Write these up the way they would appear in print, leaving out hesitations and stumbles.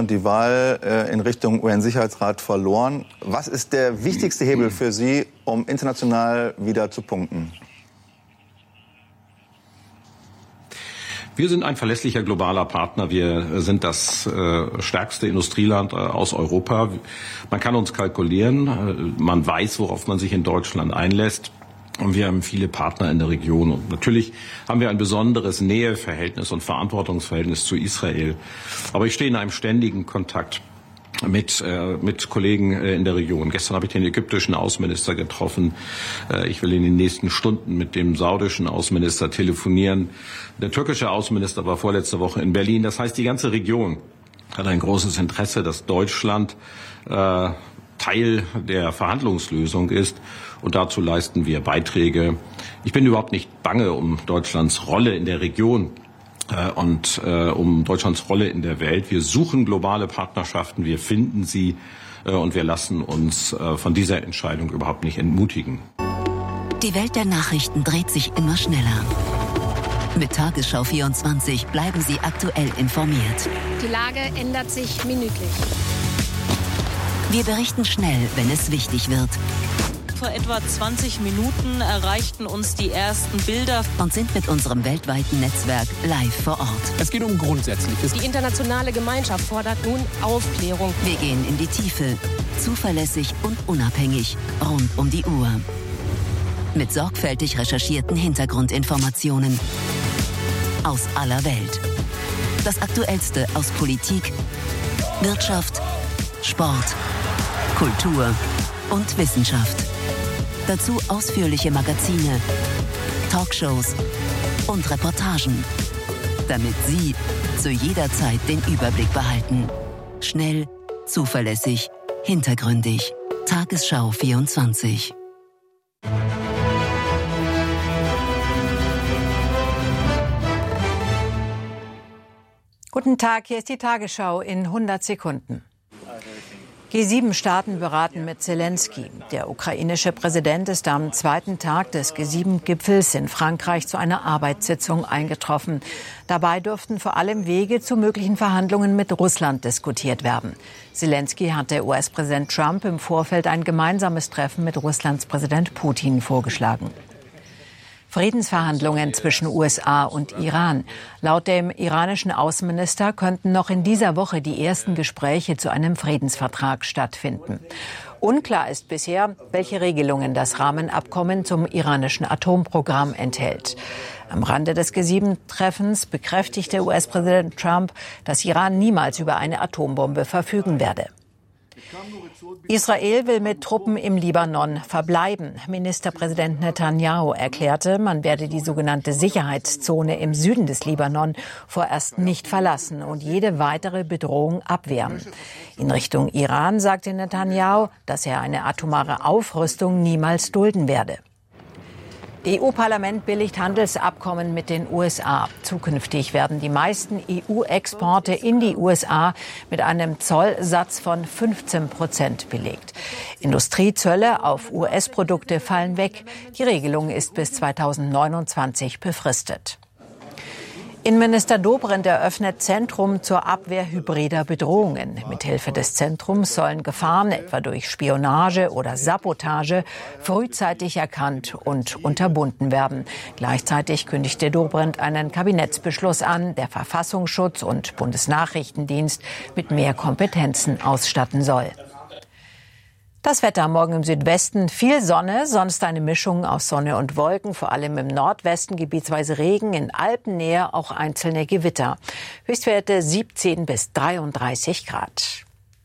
Deutschland die Wahl in Richtung UN-Sicherheitsrat verloren. Was ist der wichtigste Hebel für Sie, um international wieder zu punkten? Wir sind ein verlässlicher globaler Partner. Wir sind das stärkste Industrieland aus Europa. Man kann uns kalkulieren. Man weiß, worauf man sich in Deutschland einlässt. Und wir haben viele Partner in der Region. Und natürlich haben wir ein besonderes Näheverhältnis und Verantwortungsverhältnis zu Israel. Aber ich stehe in einem ständigen Kontakt mit Kollegen in der Region. Gestern habe ich den ägyptischen Außenminister getroffen. Ich will in den nächsten Stunden mit dem saudischen Außenminister telefonieren. Der türkische Außenminister war vorletzte Woche in Berlin. Das heißt, die ganze Region hat ein großes Interesse, dass Deutschland Teil der Verhandlungslösung ist. Und dazu leisten wir Beiträge. Ich bin überhaupt nicht bange um Deutschlands Rolle in der Region und um Deutschlands Rolle in der Welt. Wir suchen globale Partnerschaften, wir finden sie und wir lassen uns von dieser Entscheidung überhaupt nicht entmutigen. Die Welt der Nachrichten dreht sich immer schneller. Mit Tagesschau 24 bleiben Sie aktuell informiert. Die Lage ändert sich minütlich. Wir berichten schnell, wenn es wichtig wird. Vor etwa 20 Minuten erreichten uns die ersten Bilder Und sind mit unserem weltweiten Netzwerk live vor Ort. Es geht um Grundsätzliches. Die internationale Gemeinschaft fordert nun Aufklärung. Wir gehen in die Tiefe, zuverlässig und unabhängig, rund um die Uhr. Mit sorgfältig recherchierten Hintergrundinformationen aus aller Welt. Das Aktuellste aus Politik, Wirtschaft, Sport, Kultur und Wissenschaft. Dazu ausführliche Magazine, Talkshows und Reportagen, damit Sie zu jeder Zeit den Überblick behalten. Schnell, zuverlässig, hintergründig. Tagesschau 24. Guten Tag, hier ist die Tagesschau in 100 Sekunden. G7-Staaten beraten mit Zelensky. Der ukrainische Präsident ist am zweiten Tag des G7-Gipfels in Frankreich zu einer Arbeitssitzung eingetroffen. Dabei dürften vor allem Wege zu möglichen Verhandlungen mit Russland diskutiert werden. Zelensky hatte US-Präsident Trump im Vorfeld ein gemeinsames Treffen mit Russlands Präsident Putin vorgeschlagen. Friedensverhandlungen zwischen USA und Iran. Laut dem iranischen Außenminister könnten noch in dieser Woche die ersten Gespräche zu einem Friedensvertrag stattfinden. Unklar ist bisher, welche Regelungen das Rahmenabkommen zum iranischen Atomprogramm enthält. Am Rande des G7-Treffens bekräftigte US-Präsident Trump, dass Iran niemals über eine Atombombe verfügen werde. Israel will mit Truppen im Libanon verbleiben. Ministerpräsident Netanyahu erklärte, man werde die sogenannte Sicherheitszone im Süden des Libanon vorerst nicht verlassen und jede weitere Bedrohung abwehren. In Richtung Iran sagte Netanyahu, dass er eine atomare Aufrüstung niemals dulden werde. EU-Parlament billigt Handelsabkommen mit den USA. Zukünftig werden die meisten EU-Exporte in die USA mit einem Zollsatz von 15% belegt. Industriezölle auf US-Produkte fallen weg. Die Regelung ist bis 2029 befristet. Innenminister Dobrindt eröffnet Zentrum zur Abwehr hybrider Bedrohungen. Mithilfe des Zentrums sollen Gefahren, etwa durch Spionage oder Sabotage, frühzeitig erkannt und unterbunden werden. Gleichzeitig kündigte Dobrindt einen Kabinettsbeschluss an, der Verfassungsschutz und Bundesnachrichtendienst mit mehr Kompetenzen ausstatten soll. Das Wetter morgen im Südwesten, viel Sonne, sonst eine Mischung aus Sonne und Wolken, vor allem im Nordwesten gebietsweise Regen, in Alpennähe auch einzelne Gewitter. Höchstwerte 17 bis 33 Grad.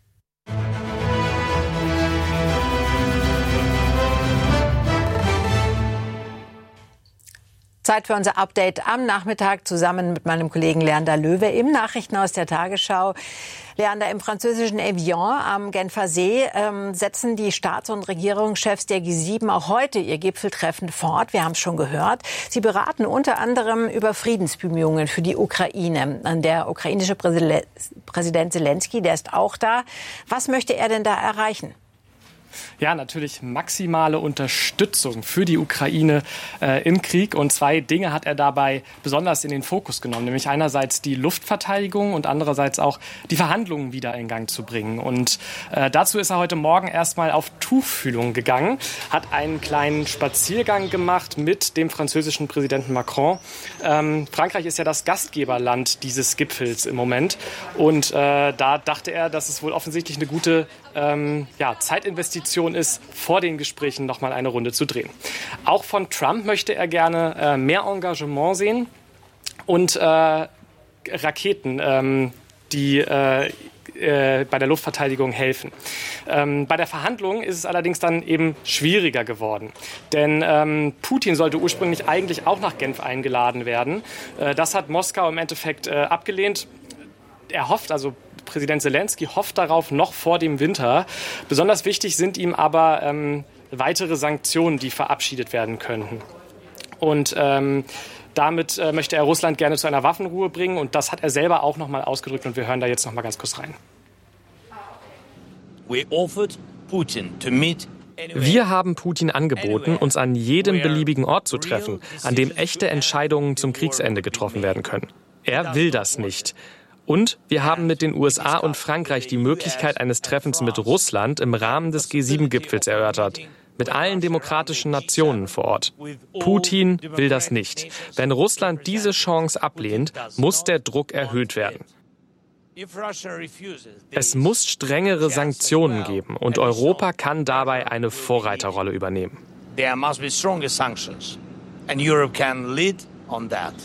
Zeit für unser Update am Nachmittag zusammen mit meinem Kollegen Leander Löwe im Nachrichtenhaus der Tagesschau. Leander, im französischen Evian am Genfer See setzen die Staats- und Regierungschefs der G7 auch heute ihr Gipfeltreffen fort. Wir haben es schon gehört. Sie beraten unter anderem über Friedensbemühungen für die Ukraine. Der ukrainische Präsident Zelensky, der ist auch da. Was möchte er denn da erreichen? Ja, natürlich maximale Unterstützung für die Ukraine im Krieg. Und 2 Dinge hat er dabei besonders in den Fokus genommen, nämlich einerseits die Luftverteidigung und andererseits auch die Verhandlungen wieder in Gang zu bringen. Und dazu ist er heute Morgen erstmal auf Tuchfühlung gegangen, hat einen kleinen Spaziergang gemacht mit dem französischen Präsidenten Macron. Frankreich ist ja das Gastgeberland dieses Gipfels im Moment. Und da dachte er, dass es wohl offensichtlich eine gute Zeitinvestition ist, vor den Gesprächen noch mal eine Runde zu drehen. Auch von Trump möchte er gerne mehr Engagement sehen und Raketen, die bei der Luftverteidigung helfen. Bei der Verhandlung ist es allerdings dann eben schwieriger geworden. Denn Putin sollte ursprünglich eigentlich auch nach Genf eingeladen werden. Das hat Moskau im Endeffekt abgelehnt. Er hofft, also Präsident Zelensky hofft darauf noch vor dem Winter. Besonders wichtig sind ihm aber weitere Sanktionen, die verabschiedet werden könnten. Und damit möchte er Russland gerne zu einer Waffenruhe bringen. Und das hat er selber auch noch mal ausgedrückt. Und wir hören da jetzt noch mal ganz kurz rein. Wir haben Putin angeboten, uns an jedem beliebigen Ort zu treffen, an dem echte Entscheidungen zum Kriegsende getroffen werden können. Er will das nicht. Und wir haben mit den USA und Frankreich die Möglichkeit eines Treffens mit Russland im Rahmen des G7-Gipfels erörtert. Mit allen demokratischen Nationen vor Ort. Putin will das nicht. Wenn Russland diese Chance ablehnt, muss der Druck erhöht werden. Es muss strengere Sanktionen geben und Europa kann dabei eine Vorreiterrolle übernehmen. There must be stronger sanctions and Europe can lead on that.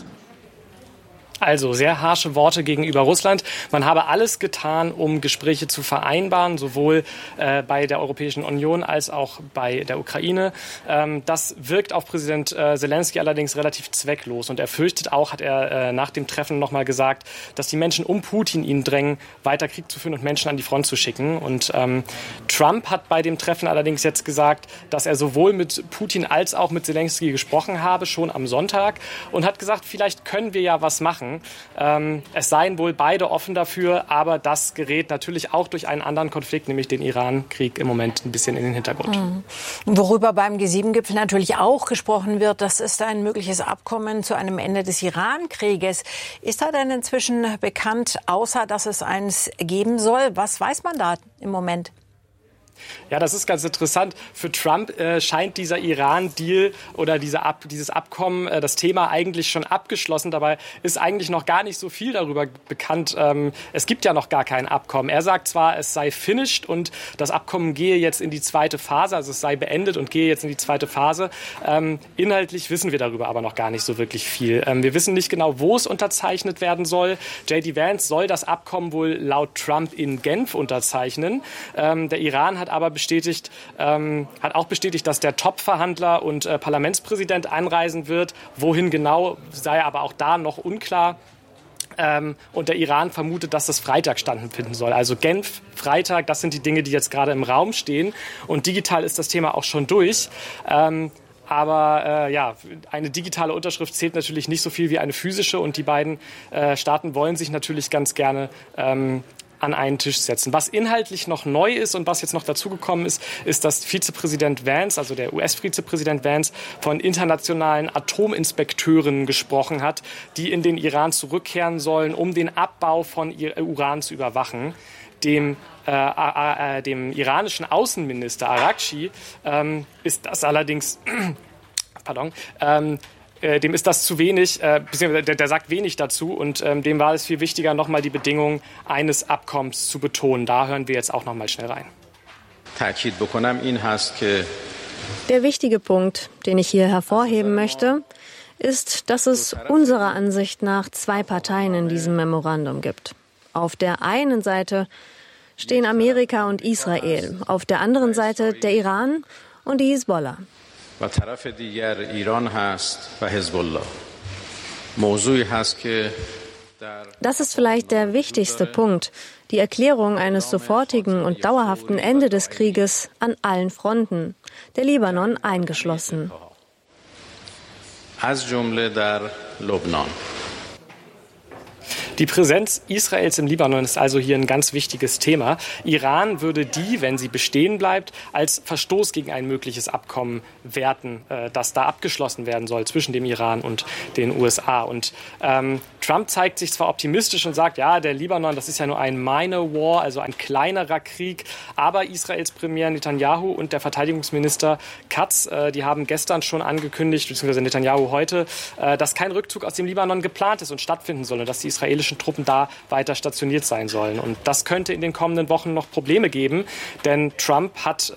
Also sehr harsche Worte gegenüber Russland. Man habe alles getan, um Gespräche zu vereinbaren, sowohl bei der Europäischen Union als auch bei der Ukraine. Das wirkt auf Präsident Zelensky allerdings relativ zwecklos. Und er fürchtet auch, hat er nach dem Treffen nochmal gesagt, dass die Menschen um Putin ihn drängen, weiter Krieg zu führen und Menschen an die Front zu schicken. Und Trump hat bei dem Treffen allerdings jetzt gesagt, dass er sowohl mit Putin als auch mit Zelensky gesprochen habe, schon am Sonntag. Und hat gesagt, vielleicht können wir ja was machen. Es seien wohl beide offen dafür, aber das gerät natürlich auch durch einen anderen Konflikt, nämlich den Iran-Krieg im Moment ein bisschen in den Hintergrund. Worüber beim G7-Gipfel natürlich auch gesprochen wird, das ist ein mögliches Abkommen zu einem Ende des Iran-Krieges. Ist da denn inzwischen bekannt, außer dass es eins geben soll? Was weiß man da im Moment? Ja, das ist ganz interessant. Für Trump scheint dieser Iran-Deal oder dieses Abkommen, das Thema eigentlich schon abgeschlossen. Dabei ist eigentlich noch gar nicht so viel darüber bekannt. Es gibt ja noch gar kein Abkommen. Er sagt zwar, es sei finished und das Abkommen gehe jetzt in die zweite Phase, also es sei beendet und gehe jetzt in die zweite Phase. Inhaltlich wissen wir darüber aber noch gar nicht so wirklich viel. Wir wissen nicht genau, wo es unterzeichnet werden soll. J.D. Vance soll das Abkommen wohl laut Trump in Genf unterzeichnen. Der Iran hat aber bestätigt, dass der Top-Verhandler und Parlamentspräsident anreisen wird. Wohin genau, sei aber auch da noch unklar. Und der Iran vermutet, dass das Freitag stattfinden soll. Also Genf, Freitag, das sind die Dinge, die jetzt gerade im Raum stehen. Und digital ist das Thema auch schon durch. Aber eine digitale Unterschrift zählt natürlich nicht so viel wie eine physische. Und die beiden Staaten wollen sich natürlich ganz gerne an einen Tisch setzen. Was inhaltlich noch neu ist und was jetzt noch dazugekommen ist, ist, dass Vizepräsident Vance, also der US-Vizepräsident Vance, von internationalen Atominspekteuren gesprochen hat, die in den Iran zurückkehren sollen, um den Abbau von Uran zu überwachen. Dem iranischen Außenminister Araghchi ist das allerdings dem ist das zu wenig, beziehungsweise der sagt wenig dazu und dem war es viel wichtiger, nochmal die Bedingungen eines Abkommens zu betonen. Da hören wir jetzt auch nochmal schnell rein. Der wichtige Punkt, den ich hier hervorheben möchte, ist, dass es unserer Ansicht nach 2 Parteien in diesem Memorandum gibt. Auf der einen Seite stehen Amerika und Israel, auf der anderen Seite der Iran und die Hisbollah. Das ist vielleicht der wichtigste Punkt, die Erklärung eines sofortigen und dauerhaften Ende des Krieges an allen Fronten, der Libanon eingeschlossen. Die Präsenz Israels im Libanon ist also hier ein ganz wichtiges Thema. Iran würde die, wenn sie bestehen bleibt, als Verstoß gegen ein mögliches Abkommen werten, das da abgeschlossen werden soll zwischen dem Iran und den USA. Und Trump zeigt sich zwar optimistisch und sagt, ja, der Libanon, das ist ja nur ein Minor War, also ein kleinerer Krieg, aber Israels Premier Netanyahu und der Verteidigungsminister Katz, die haben gestern schon angekündigt, beziehungsweise Netanyahu heute, dass kein Rückzug aus dem Libanon geplant ist und stattfinden soll und dass die israelischen Truppen da weiter stationiert sein sollen. Und das könnte in den kommenden Wochen noch Probleme geben, denn Trump hat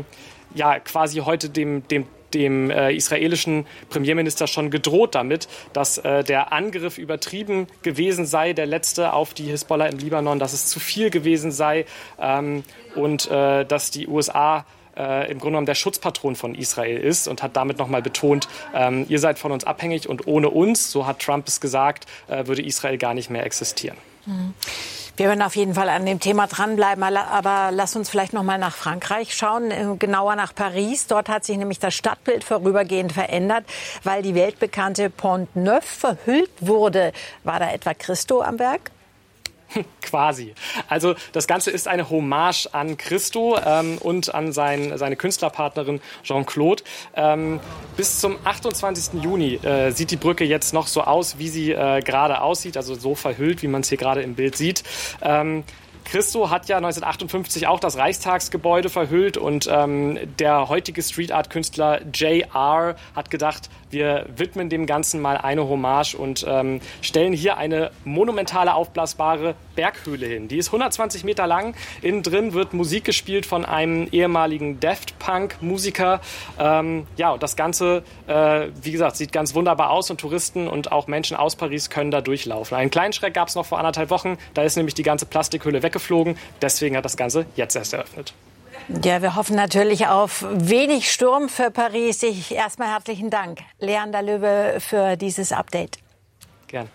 quasi heute dem israelischen Premierminister schon gedroht damit, dass der Angriff übertrieben gewesen sei, der letzte auf die Hisbollah im Libanon, dass es zu viel gewesen sei und dass die USA im Grunde genommen der Schutzpatron von Israel ist und hat damit nochmal betont, ihr seid von uns abhängig und ohne uns, so hat Trump es gesagt, würde Israel gar nicht mehr existieren. Wir werden auf jeden Fall an dem Thema dranbleiben, aber lass uns vielleicht noch mal nach Frankreich schauen, genauer nach Paris. Dort hat sich nämlich das Stadtbild vorübergehend verändert, weil die weltbekannte Pont Neuf verhüllt wurde. War da etwa Christo am Werk? Quasi. Also das Ganze ist eine Hommage an Christo und an seine Künstlerpartnerin Jean-Claude. Bis zum 28. Juni sieht die Brücke jetzt noch so aus, wie sie gerade aussieht, also so verhüllt, wie man es hier gerade im Bild sieht. Christo hat ja 1958 auch das Reichstagsgebäude verhüllt und der heutige Street-Art-Künstler J.R. hat gedacht, wir widmen dem Ganzen mal eine Hommage und stellen hier eine monumentale aufblasbare Berghöhle hin. Die ist 120 Meter lang. Innen drin wird Musik gespielt von einem ehemaligen Daft-Punk-Musiker. Und das Ganze, wie gesagt, sieht ganz wunderbar aus und Touristen und auch Menschen aus Paris können da durchlaufen. Einen kleinen Schreck gab es noch vor 1,5 Wochen. Da ist nämlich die ganze Plastikhülle weggeflogen. Deswegen hat das Ganze jetzt erst eröffnet. Ja, wir hoffen natürlich auf wenig Sturm für Paris. Erstmal herzlichen Dank, Leander Löwe, für dieses Update. Gern.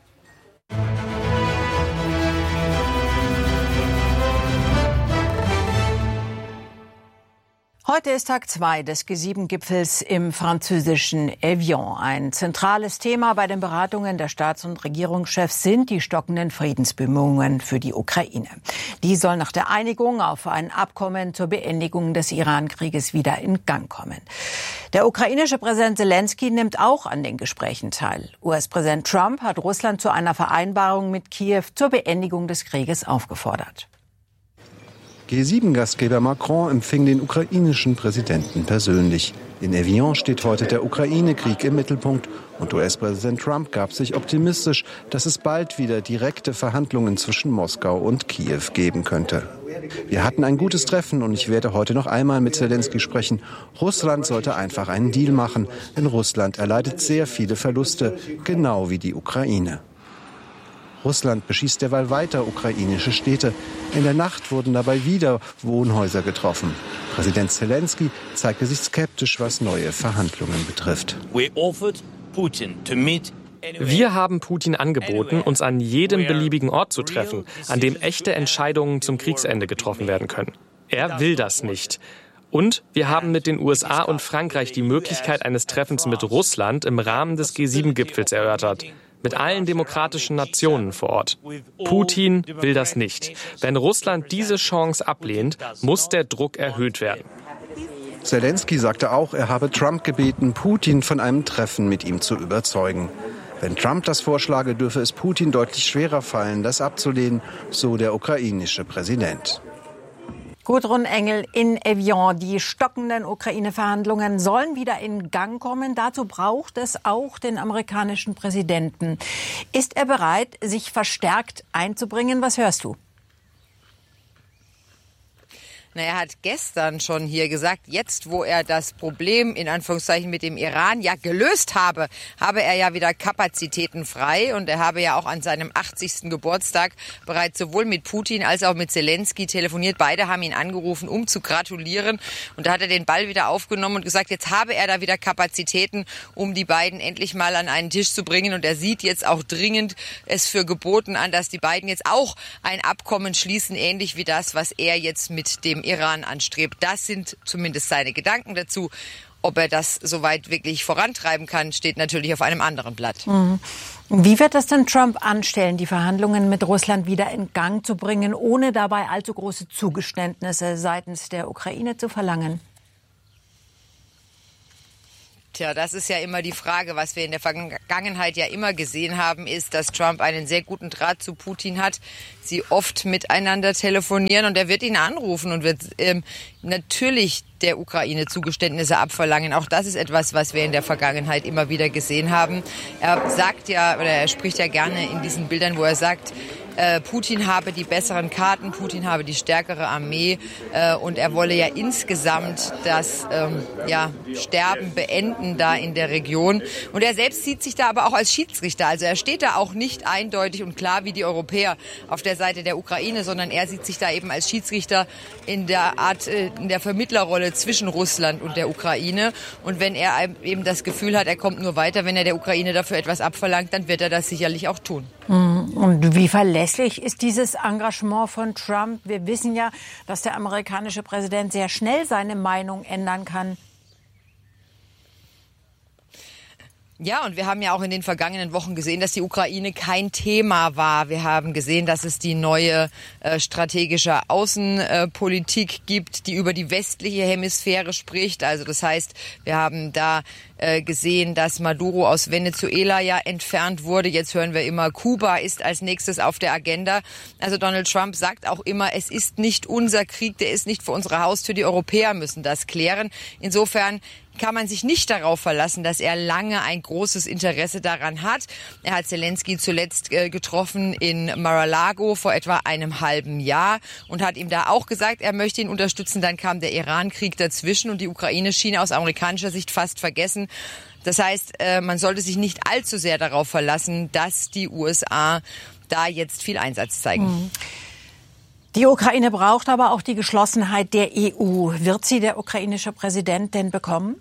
Heute ist Tag 2 des G7-Gipfels im französischen Evian. Ein zentrales Thema bei den Beratungen der Staats- und Regierungschefs sind die stockenden Friedensbemühungen für die Ukraine. Die soll nach der Einigung auf ein Abkommen zur Beendigung des Iran-Krieges wieder in Gang kommen. Der ukrainische Präsident Zelensky nimmt auch an den Gesprächen teil. US-Präsident Trump hat Russland zu einer Vereinbarung mit Kiew zur Beendigung des Krieges aufgefordert. G7-Gastgeber Macron empfing den ukrainischen Präsidenten persönlich. In Evian steht heute der Ukraine-Krieg im Mittelpunkt und US-Präsident Trump gab sich optimistisch, dass es bald wieder direkte Verhandlungen zwischen Moskau und Kiew geben könnte. Wir hatten ein gutes Treffen und ich werde heute noch einmal mit Zelensky sprechen. Russland sollte einfach einen Deal machen, denn Russland erleidet sehr viele Verluste, genau wie die Ukraine. Russland beschießt derweil weiter ukrainische Städte. In der Nacht wurden dabei wieder Wohnhäuser getroffen. Präsident Zelensky zeigte sich skeptisch, was neue Verhandlungen betrifft. Wir haben Putin angeboten, uns an jedem beliebigen Ort zu treffen, an dem echte Entscheidungen zum Kriegsende getroffen werden können. Er will das nicht. Und wir haben mit den USA und Frankreich die Möglichkeit eines Treffens mit Russland im Rahmen des G7-Gipfels erörtert. Mit allen demokratischen Nationen vor Ort. Putin will das nicht. Wenn Russland diese Chance ablehnt, muss der Druck erhöht werden. Zelensky sagte auch, er habe Trump gebeten, Putin von einem Treffen mit ihm zu überzeugen. Wenn Trump das vorschlage, dürfe es Putin deutlich schwerer fallen, das abzulehnen, so der ukrainische Präsident. Gudrun Engel in Evian. Die stockenden Ukraine-Verhandlungen sollen wieder in Gang kommen. Dazu braucht es auch den amerikanischen Präsidenten. Ist er bereit, sich verstärkt einzubringen? Was hörst du? Er hat gestern schon hier gesagt, jetzt wo er das Problem in Anführungszeichen mit dem Iran ja gelöst habe, habe er ja wieder Kapazitäten frei und er habe ja auch an seinem 80. Geburtstag bereits sowohl mit Putin als auch mit Zelensky telefoniert. Beide haben ihn angerufen, um zu gratulieren und da hat er den Ball wieder aufgenommen und gesagt, jetzt habe er da wieder Kapazitäten, um die beiden endlich mal an einen Tisch zu bringen und er sieht jetzt auch dringend es für geboten an, dass die beiden jetzt auch ein Abkommen schließen, ähnlich wie das, was er jetzt mit dem Iran anstrebt. Das sind zumindest seine Gedanken dazu. Ob er das soweit wirklich vorantreiben kann, steht natürlich auf einem anderen Blatt. Wie wird das denn Trump anstellen, die Verhandlungen mit Russland wieder in Gang zu bringen, ohne dabei allzu große Zugeständnisse seitens der Ukraine zu verlangen? Tja, das ist ja immer die Frage. Was wir in der Vergangenheit ja immer gesehen haben, ist, dass Trump einen sehr guten Draht zu Putin hat, sie oft miteinander telefonieren und er wird ihn anrufen und wird natürlich der Ukraine Zugeständnisse abverlangen. Auch das ist etwas, was wir in der Vergangenheit immer wieder gesehen haben. Er sagt ja, oder er spricht ja gerne in diesen Bildern, wo er sagt, Putin habe die besseren Karten, Putin habe die stärkere Armee und er wolle ja insgesamt das Sterben beenden da in der Region. Und er selbst sieht sich da aber auch als Schiedsrichter. Also er steht da auch nicht eindeutig und klar wie die Europäer auf der Seite der Ukraine, sondern er sieht sich da eben als Schiedsrichter in der Art, in der Vermittlerrolle zwischen Russland und der Ukraine. Und wenn er eben das Gefühl hat, er kommt nur weiter, wenn er der Ukraine dafür etwas abverlangt, dann wird er das sicherlich auch tun. Und wie verlässlich ist dieses Engagement von Trump? Wir wissen ja, dass der amerikanische Präsident sehr schnell seine Meinung ändern kann. Ja, und wir haben ja auch in den vergangenen Wochen gesehen, dass die Ukraine kein Thema war. Wir haben gesehen, dass es die neue strategische Außenpolitik gibt, die über die westliche Hemisphäre spricht. Also das heißt, wir haben da gesehen, dass Maduro aus Venezuela ja entfernt wurde. Jetzt hören wir immer, Kuba ist als nächstes auf der Agenda. Also Donald Trump sagt auch immer, es ist nicht unser Krieg, der ist nicht vor unserer Haustür. Die Europäer müssen das klären. Insofern kann man sich nicht darauf verlassen, dass er lange ein großes Interesse daran hat. Er hat Zelensky zuletzt getroffen in Mar-a-Lago vor etwa einem halben Jahr und hat ihm da auch gesagt, er möchte ihn unterstützen. Dann kam der Iran-Krieg dazwischen und die Ukraine schien aus amerikanischer Sicht fast vergessen. Das heißt, man sollte sich nicht allzu sehr darauf verlassen, dass die USA da jetzt viel Einsatz zeigen. Die Ukraine braucht aber auch die Geschlossenheit der EU. Wird sie der ukrainische Präsident denn bekommen?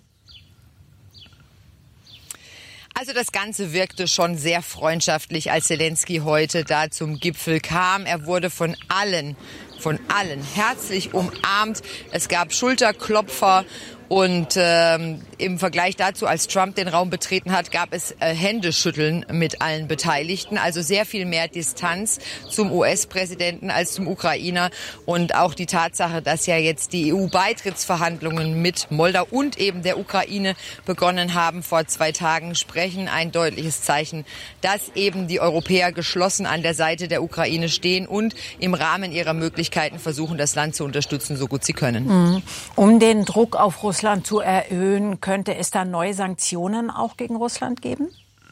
Also das Ganze wirkte schon sehr freundschaftlich, als Zelensky heute da zum Gipfel kam. Er wurde von allen herzlich umarmt. Es gab Schulterklopfer. Und im Vergleich dazu, als Trump den Raum betreten hat, gab es Händeschütteln mit allen Beteiligten. Also sehr viel mehr Distanz zum US-Präsidenten als zum Ukrainer. Und auch die Tatsache, dass ja jetzt die EU-Beitrittsverhandlungen mit Moldau und eben der Ukraine begonnen haben vor 2 Tagen, sprechen ein deutliches Zeichen, dass eben die Europäer geschlossen an der Seite der Ukraine stehen und im Rahmen ihrer Möglichkeiten versuchen, das Land zu unterstützen, so gut sie können. Um den Druck auf Russland zu erhöhen, könnte es da neue Sanktionen auch gegen Russland geben?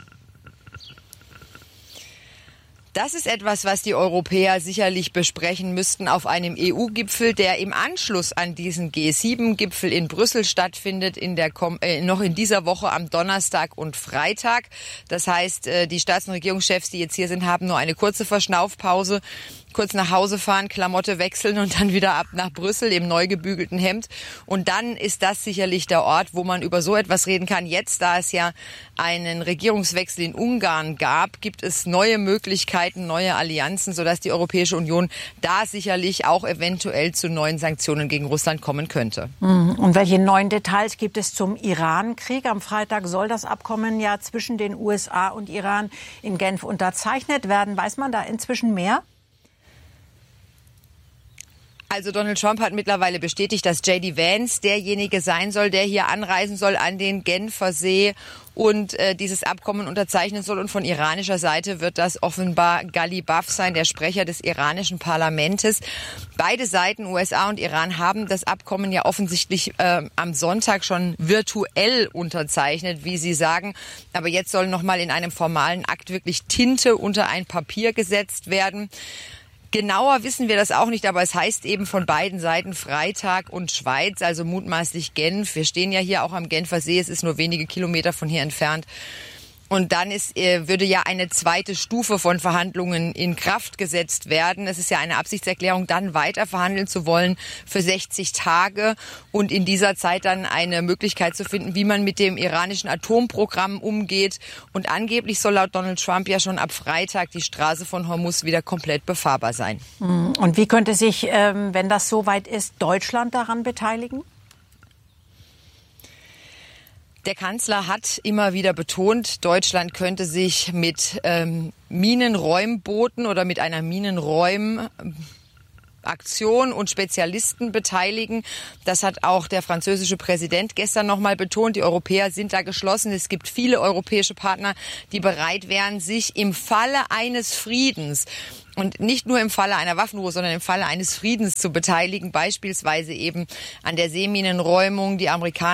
Das ist etwas, was die Europäer sicherlich besprechen müssten auf einem EU-Gipfel, der im Anschluss an diesen G7-Gipfel in Brüssel stattfindet, noch in dieser Woche am Donnerstag und Freitag. Das heißt, die Staats- und Regierungschefs, die jetzt hier sind, haben nur eine kurze Verschnaufpause, kurz nach Hause fahren, Klamotte wechseln und dann wieder ab nach Brüssel im neu gebügelten Hemd. Und dann ist das sicherlich der Ort, wo man über so etwas reden kann. Jetzt, da es ja einen Regierungswechsel in Ungarn gab, gibt es neue Möglichkeiten, neue Allianzen, sodass die Europäische Union da sicherlich auch eventuell zu neuen Sanktionen gegen Russland kommen könnte. Und welche neuen Details gibt es zum Iran-Krieg? Am Freitag soll das Abkommen ja zwischen den USA und Iran in Genf unterzeichnet werden. Weiß man da inzwischen mehr? Also Donald Trump hat mittlerweile bestätigt, dass J.D. Vance derjenige sein soll, der hier anreisen soll an den Genfer See und dieses Abkommen unterzeichnen soll. Und von iranischer Seite wird das offenbar Ghalibaf sein, der Sprecher des iranischen Parlaments. Beide Seiten, USA und Iran, haben das Abkommen ja offensichtlich am Sonntag schon virtuell unterzeichnet, wie sie sagen. Aber jetzt soll noch mal in einem formalen Akt wirklich Tinte unter ein Papier gesetzt werden. Genauer wissen wir das auch nicht, aber es heißt eben von beiden Seiten Freitag und Schweiz, also mutmaßlich Genf. Wir stehen ja hier auch am Genfer See, es ist nur wenige Kilometer von hier entfernt. Und dann würde ja eine zweite Stufe von Verhandlungen in Kraft gesetzt werden. Es ist ja eine Absichtserklärung, dann weiter verhandeln zu wollen für 60 Tage und in dieser Zeit dann eine Möglichkeit zu finden, wie man mit dem iranischen Atomprogramm umgeht. Und angeblich soll laut Donald Trump ja schon ab Freitag die Straße von Hormuz wieder komplett befahrbar sein. Und wie könnte sich, wenn das soweit ist, Deutschland daran beteiligen? Der Kanzler hat immer wieder betont, Deutschland könnte sich mit Minenräumbooten oder mit einer Minenräumaktion und Spezialisten beteiligen. Das hat auch der französische Präsident gestern noch mal betont. Die Europäer sind da geschlossen. Es gibt viele europäische Partner, die bereit wären, sich im Falle eines Friedens und nicht nur im Falle einer Waffenruhe, sondern im Falle eines Friedens zu beteiligen, beispielsweise eben an der Seeminenräumung. Die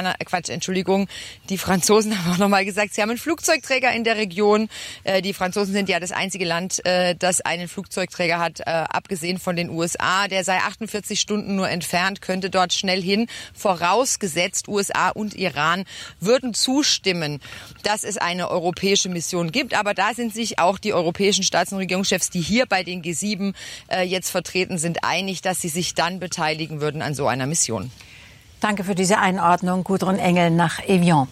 Franzosen haben auch noch mal gesagt, sie haben einen Flugzeugträger in der Region. Die Franzosen sind ja das einzige Land, das einen Flugzeugträger hat, abgesehen von den USA. Der sei 48 Stunden nur entfernt, könnte dort schnell hin. Vorausgesetzt, USA und Iran würden zustimmen, dass es eine europäische Mission gibt. Aber da sind sich auch die europäischen Staats- und Regierungschefs, die hier bei den G7 jetzt vertreten sind, einig, dass sie sich dann beteiligen würden an so einer Mission. Danke für diese Einordnung, Gudrun Engel nach Evian.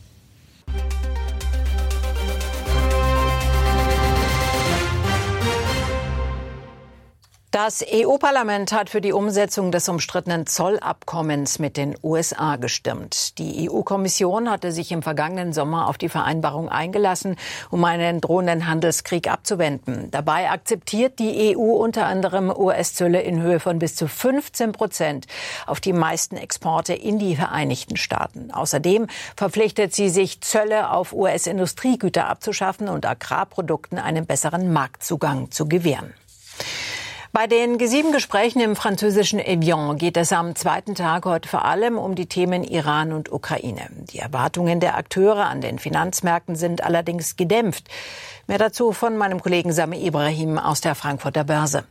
Das EU-Parlament hat für die Umsetzung des umstrittenen Zollabkommens mit den USA gestimmt. Die EU-Kommission hatte sich im vergangenen Sommer auf die Vereinbarung eingelassen, um einen drohenden Handelskrieg abzuwenden. Dabei akzeptiert die EU unter anderem US-Zölle in Höhe von bis zu 15% auf die meisten Exporte in die Vereinigten Staaten. Außerdem verpflichtet sie sich, Zölle auf US-Industriegüter abzuschaffen und Agrarprodukten einen besseren Marktzugang zu gewähren. Bei den G7-Gesprächen im französischen Evian geht es am zweiten Tag heute vor allem um die Themen Iran und Ukraine. Die Erwartungen der Akteure an den Finanzmärkten sind allerdings gedämpft. Mehr dazu von meinem Kollegen Sami Ibrahim aus der Frankfurter Börse.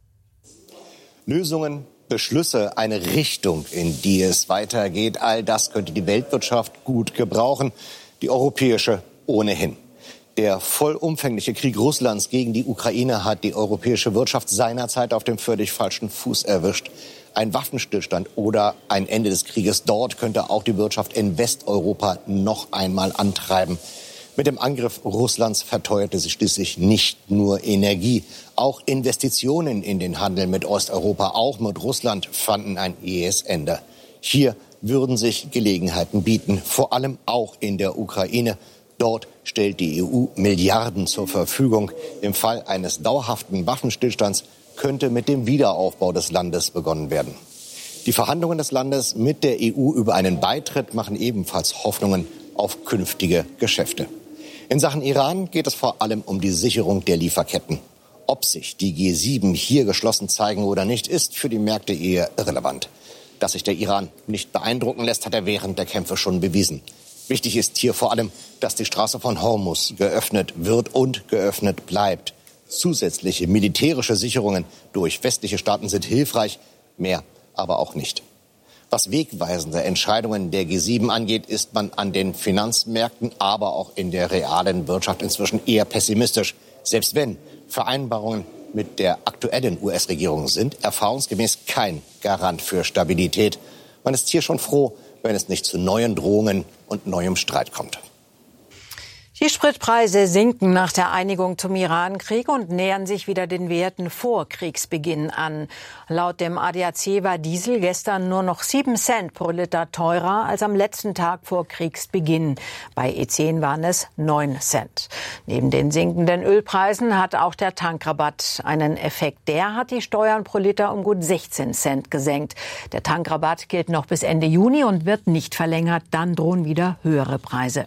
Lösungen, Beschlüsse, eine Richtung, in die es weitergeht, all das könnte die Weltwirtschaft gut gebrauchen, die europäische ohnehin. Der vollumfängliche Krieg Russlands gegen die Ukraine hat die europäische Wirtschaft seinerzeit auf dem völlig falschen Fuß erwischt. Ein Waffenstillstand oder ein Ende des Krieges dort könnte auch die Wirtschaft in Westeuropa noch einmal antreiben. Mit dem Angriff Russlands verteuerte sich schließlich nicht nur Energie. Auch Investitionen in den Handel mit Osteuropa, auch mit Russland, fanden ein jähes Ende. Hier würden sich Gelegenheiten bieten, vor allem auch in der Ukraine. Dort stellt die EU Milliarden zur Verfügung. Im Fall eines dauerhaften Waffenstillstands könnte mit dem Wiederaufbau des Landes begonnen werden. Die Verhandlungen des Landes mit der EU über einen Beitritt machen ebenfalls Hoffnungen auf künftige Geschäfte. In Sachen Iran geht es vor allem um die Sicherung der Lieferketten. Ob sich die G7 hier geschlossen zeigen oder nicht, ist für die Märkte eher irrelevant. Dass sich der Iran nicht beeindrucken lässt, hat er während der Kämpfe schon bewiesen. Wichtig ist hier vor allem, dass die Straße von Hormuz geöffnet wird und geöffnet bleibt. Zusätzliche militärische Sicherungen durch westliche Staaten sind hilfreich, mehr aber auch nicht. Was wegweisende Entscheidungen der G7 angeht, ist man an den Finanzmärkten, aber auch in der realen Wirtschaft inzwischen eher pessimistisch. Selbst wenn Vereinbarungen mit der aktuellen US-Regierung sind, erfahrungsgemäß kein Garant für Stabilität. Man ist hier schon froh, wenn es nicht zu neuen Drohungen und neuem Streit kommt. Die Spritpreise sinken nach der Einigung zum Iran-Krieg und nähern sich wieder den Werten vor Kriegsbeginn an. Laut dem ADAC war Diesel gestern nur noch 7 Cent pro Liter teurer als am letzten Tag vor Kriegsbeginn. Bei E10 waren es 9 Cent. Neben den sinkenden Ölpreisen hat auch der Tankrabatt einen Effekt. Der hat die Steuern pro Liter um gut 16 Cent gesenkt. Der Tankrabatt gilt noch bis Ende Juni und wird nicht verlängert. Dann drohen wieder höhere Preise.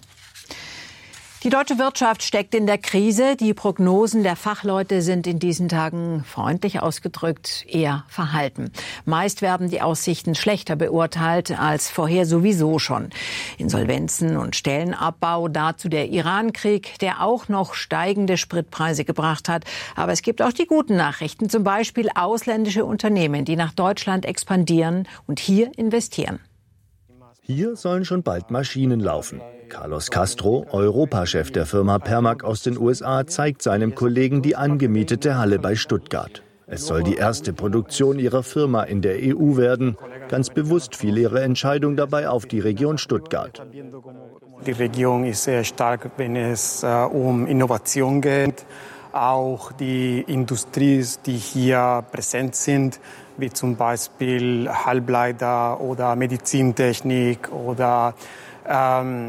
Die deutsche Wirtschaft steckt in der Krise. Die Prognosen der Fachleute sind in diesen Tagen, freundlich ausgedrückt, eher verhalten. Meist werden die Aussichten schlechter beurteilt als vorher sowieso schon. Insolvenzen und Stellenabbau, dazu der Iran-Krieg, der auch noch steigende Spritpreise gebracht hat. Aber es gibt auch die guten Nachrichten, zum Beispiel ausländische Unternehmen, die nach Deutschland expandieren und hier investieren. Hier sollen schon bald Maschinen laufen. Carlos Castro, Europachef der Firma Permac aus den USA, zeigt seinem Kollegen die angemietete Halle bei Stuttgart. Es soll die erste Produktion ihrer Firma in der EU werden. Ganz bewusst fiel ihre Entscheidung dabei auf die Region Stuttgart. Die Region ist sehr stark, wenn es um Innovation geht. Auch die Industrie, die hier präsent sind, wie zum Beispiel Halbleiter oder Medizintechnik oder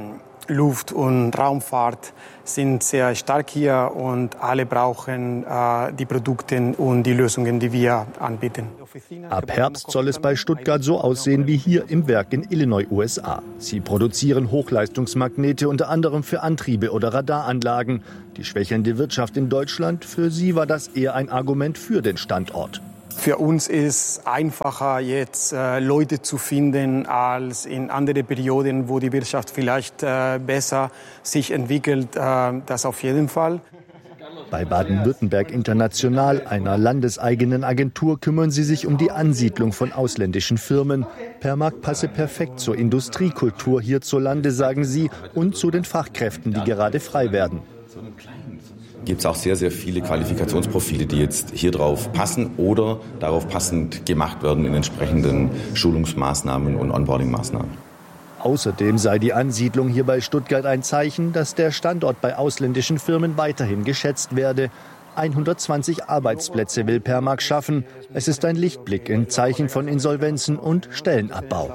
Luft- und Raumfahrt sind sehr stark hier und alle brauchen die Produkte und die Lösungen, die wir anbieten. Ab Herbst soll es bei Stuttgart so aussehen wie hier im Werk in Illinois, USA. Sie produzieren Hochleistungsmagnete unter anderem für Antriebe oder Radaranlagen. Die schwächelnde Wirtschaft in Deutschland, für sie war das eher ein Argument für den Standort. Für uns ist es einfacher, jetzt Leute zu finden, als in andere Perioden, wo die Wirtschaft vielleicht besser sich entwickelt. Das auf jeden Fall. Bei Baden-Württemberg International, einer landeseigenen Agentur, kümmern sie sich um die Ansiedlung von ausländischen Firmen. Permag passe perfekt zur Industriekultur hierzulande, sagen sie, und zu den Fachkräften, die gerade frei werden. Gibt es auch sehr, sehr viele Qualifikationsprofile, die jetzt hier drauf passen oder darauf passend gemacht werden in entsprechenden Schulungsmaßnahmen und Onboarding-Maßnahmen. Außerdem sei die Ansiedlung hier bei Stuttgart ein Zeichen, dass der Standort bei ausländischen Firmen weiterhin geschätzt werde. 120 Arbeitsplätze will Permag schaffen. Es ist ein Lichtblick in Zeichen von Insolvenzen und Stellenabbau.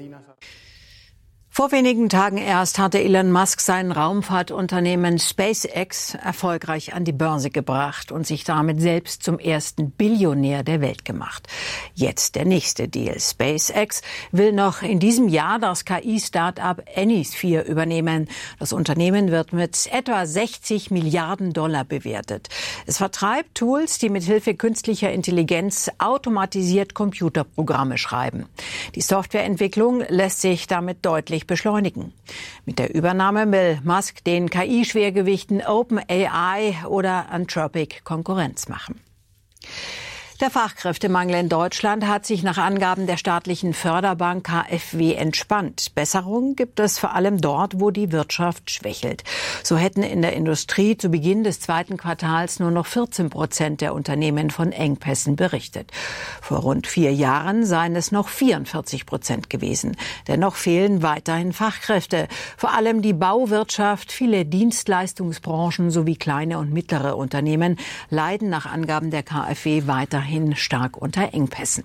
Vor wenigen Tagen erst hatte Elon Musk sein Raumfahrtunternehmen SpaceX erfolgreich an die Börse gebracht und sich damit selbst zum ersten Billionär der Welt gemacht. Jetzt der nächste Deal. SpaceX will noch in diesem Jahr das KI-Start-up Anysphere übernehmen. Das Unternehmen wird mit etwa 60 Milliarden Dollar bewertet. Es vertreibt Tools, die mithilfe künstlicher Intelligenz automatisiert Computerprogramme schreiben. Die Softwareentwicklung lässt sich damit deutlich beschleunigen. Mit der Übernahme will Musk den KI-Schwergewichten OpenAI oder Anthropic Konkurrenz machen. Der Fachkräftemangel in Deutschland hat sich nach Angaben der staatlichen Förderbank KfW entspannt. Besserung gibt es vor allem dort, wo die Wirtschaft schwächelt. So hätten in der Industrie zu Beginn des zweiten Quartals nur noch 14% der Unternehmen von Engpässen berichtet. Vor rund 4 Jahren seien es noch 44% gewesen. Dennoch fehlen weiterhin Fachkräfte. Vor allem die Bauwirtschaft, viele Dienstleistungsbranchen sowie kleine und mittlere Unternehmen leiden nach Angaben der KfW weiterhin stark unter Engpässen.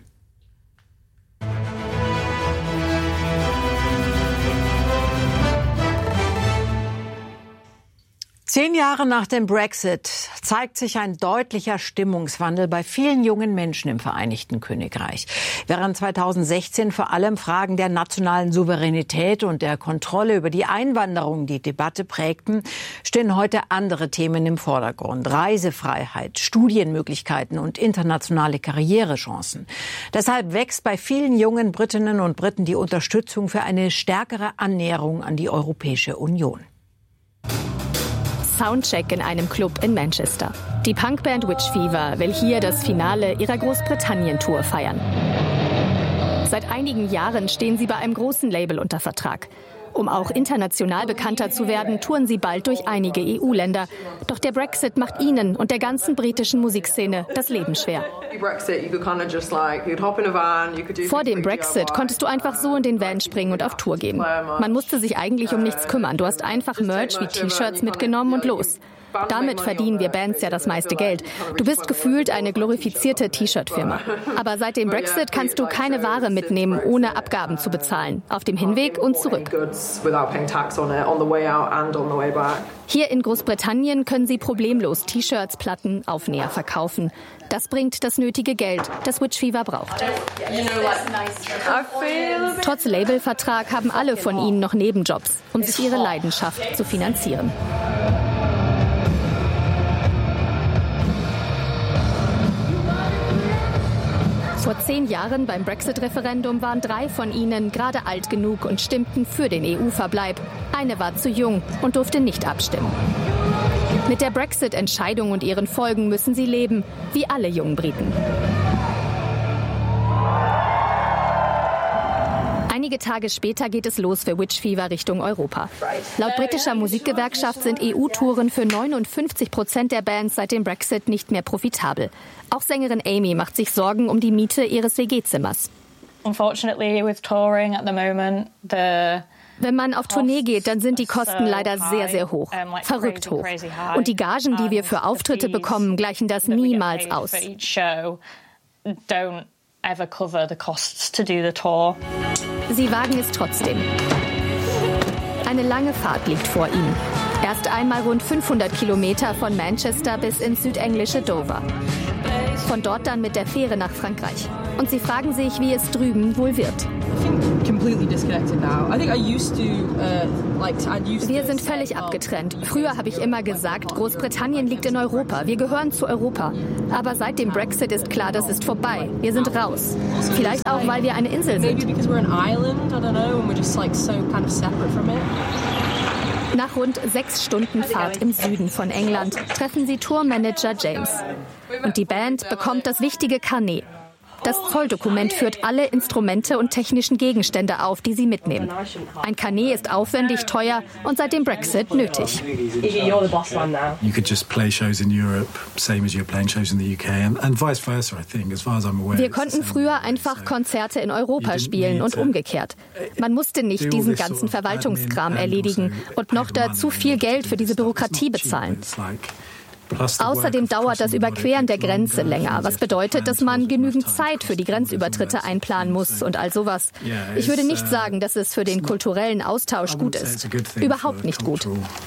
10 Jahre nach dem Brexit zeigt sich ein deutlicher Stimmungswandel bei vielen jungen Menschen im Vereinigten Königreich. Während 2016 vor allem Fragen der nationalen Souveränität und der Kontrolle über die Einwanderung die Debatte prägten, stehen heute andere Themen im Vordergrund. Reisefreiheit, Studienmöglichkeiten und internationale Karrierechancen. Deshalb wächst bei vielen jungen Britinnen und Briten die Unterstützung für eine stärkere Annäherung an die Europäische Union. Soundcheck in einem Club in Manchester. Die Punkband Witch Fever will hier das Finale ihrer Großbritannien-Tour feiern. Seit einigen Jahren stehen sie bei einem großen Label unter Vertrag. Um auch international bekannter zu werden, touren sie bald durch einige EU-Länder. Doch der Brexit macht ihnen und der ganzen britischen Musikszene das Leben schwer. Vor dem Brexit konntest du einfach so in den Van springen und auf Tour gehen. Man musste sich eigentlich um nichts kümmern. Du hast einfach Merch wie T-Shirts mitgenommen und los. Damit verdienen wir Bands ja das meiste Geld. Du bist gefühlt eine glorifizierte T-Shirt-Firma. Aber seit dem Brexit kannst du keine Ware mitnehmen, ohne Abgaben zu bezahlen. Auf dem Hinweg und zurück. Hier in Großbritannien können sie problemlos T-Shirts, Platten, Aufnäher verkaufen. Das bringt das nötige Geld, das Witch Fever braucht. Trotz Labelvertrag haben alle von ihnen noch Nebenjobs, um sich ihre Leidenschaft zu finanzieren. Vor 10 Jahren beim Brexit-Referendum waren 3 von ihnen gerade alt genug und stimmten für den EU-Verbleib. Eine war zu jung und durfte nicht abstimmen. Mit der Brexit-Entscheidung und ihren Folgen müssen sie leben, wie alle jungen Briten. Einige Tage später geht es los für Witch Fever Richtung Europa. Laut britischer Musikgewerkschaft sind EU-Touren für 59% der Bands seit dem Brexit nicht mehr profitabel. Auch Sängerin Amy macht sich Sorgen um die Miete ihres WG-Zimmers. Wenn man auf Tournee geht, dann sind die Kosten leider sehr, sehr hoch. Verrückt hoch. Und die Gagen, die wir für Auftritte bekommen, gleichen das niemals aus. Sie wagen es trotzdem. Eine lange Fahrt liegt vor ihnen. Erst einmal rund 500 Kilometer von Manchester bis ins südenglische Dover. Von dort dann mit der Fähre nach Frankreich. Und sie fragen sich, wie es drüben wohl wird. Wir sind völlig abgetrennt. Früher habe ich immer gesagt, Großbritannien liegt in Europa. Wir gehören zu Europa. Aber seit dem Brexit ist klar, das ist vorbei. Wir sind raus. Vielleicht auch, weil wir eine Insel sind. Nach rund 6 Stunden Fahrt im Süden von England treffen sie Tourmanager James. Und die Band bekommt das wichtige Carnet. Das Zolldokument führt alle Instrumente und technischen Gegenstände auf, die sie mitnehmen. Ein Carnet ist aufwendig, teuer und seit dem Brexit nötig. Wir konnten früher einfach Konzerte in Europa spielen und umgekehrt. Man musste nicht diesen ganzen Verwaltungskram erledigen und noch dazu viel Geld für diese Bürokratie bezahlen. Außerdem dauert das Überqueren der Grenze länger, was bedeutet, dass man genügend Zeit für die Grenzübertritte einplanen muss und all sowas. Ich würde nicht sagen, dass es für den kulturellen Austausch gut ist. Überhaupt nicht gut.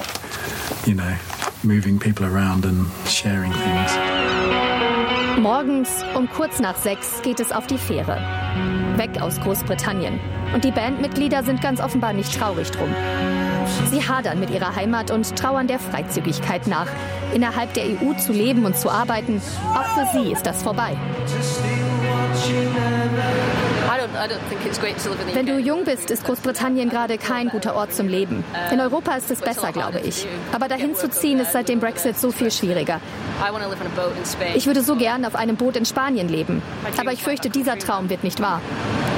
Morgens um kurz nach 6 geht es auf die Fähre. Weg aus Großbritannien. Und die Bandmitglieder sind ganz offenbar nicht traurig drum. Sie hadern mit ihrer Heimat und trauern der Freizügigkeit nach. Innerhalb der EU zu leben und zu arbeiten, auch für sie ist das vorbei. Wenn du jung bist, ist Großbritannien gerade kein guter Ort zum Leben. In Europa ist es besser, glaube ich. Aber dahin zu ziehen ist seit dem Brexit so viel schwieriger. Ich würde so gern auf einem Boot in Spanien leben. Aber ich fürchte, dieser Traum wird nicht wahr.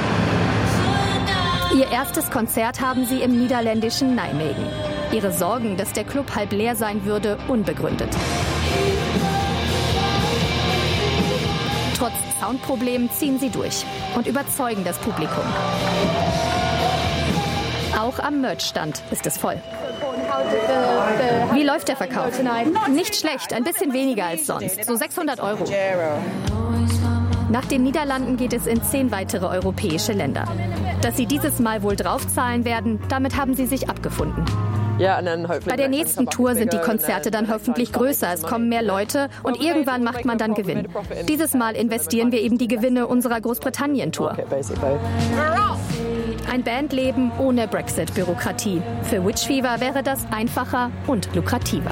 Ihr erstes Konzert haben sie im niederländischen Nijmegen. Ihre Sorgen, dass der Club halb leer sein würde, unbegründet. Trotz Soundproblemen ziehen sie durch und überzeugen das Publikum. Auch am Merchstand ist es voll. Wie läuft der Verkauf? Nicht schlecht, ein bisschen weniger als sonst, so 600 €. Nach den Niederlanden geht es in 10 weitere europäische Länder. Dass sie dieses Mal wohl draufzahlen werden, damit haben sie sich abgefunden. Bei der nächsten Tour sind die Konzerte dann hoffentlich größer, es kommen mehr Leute und irgendwann macht man dann Gewinn. Dieses Mal investieren wir eben die Gewinne unserer Großbritannien-Tour. Ein Bandleben ohne Brexit-Bürokratie. Für Witch Fever wäre das einfacher und lukrativer.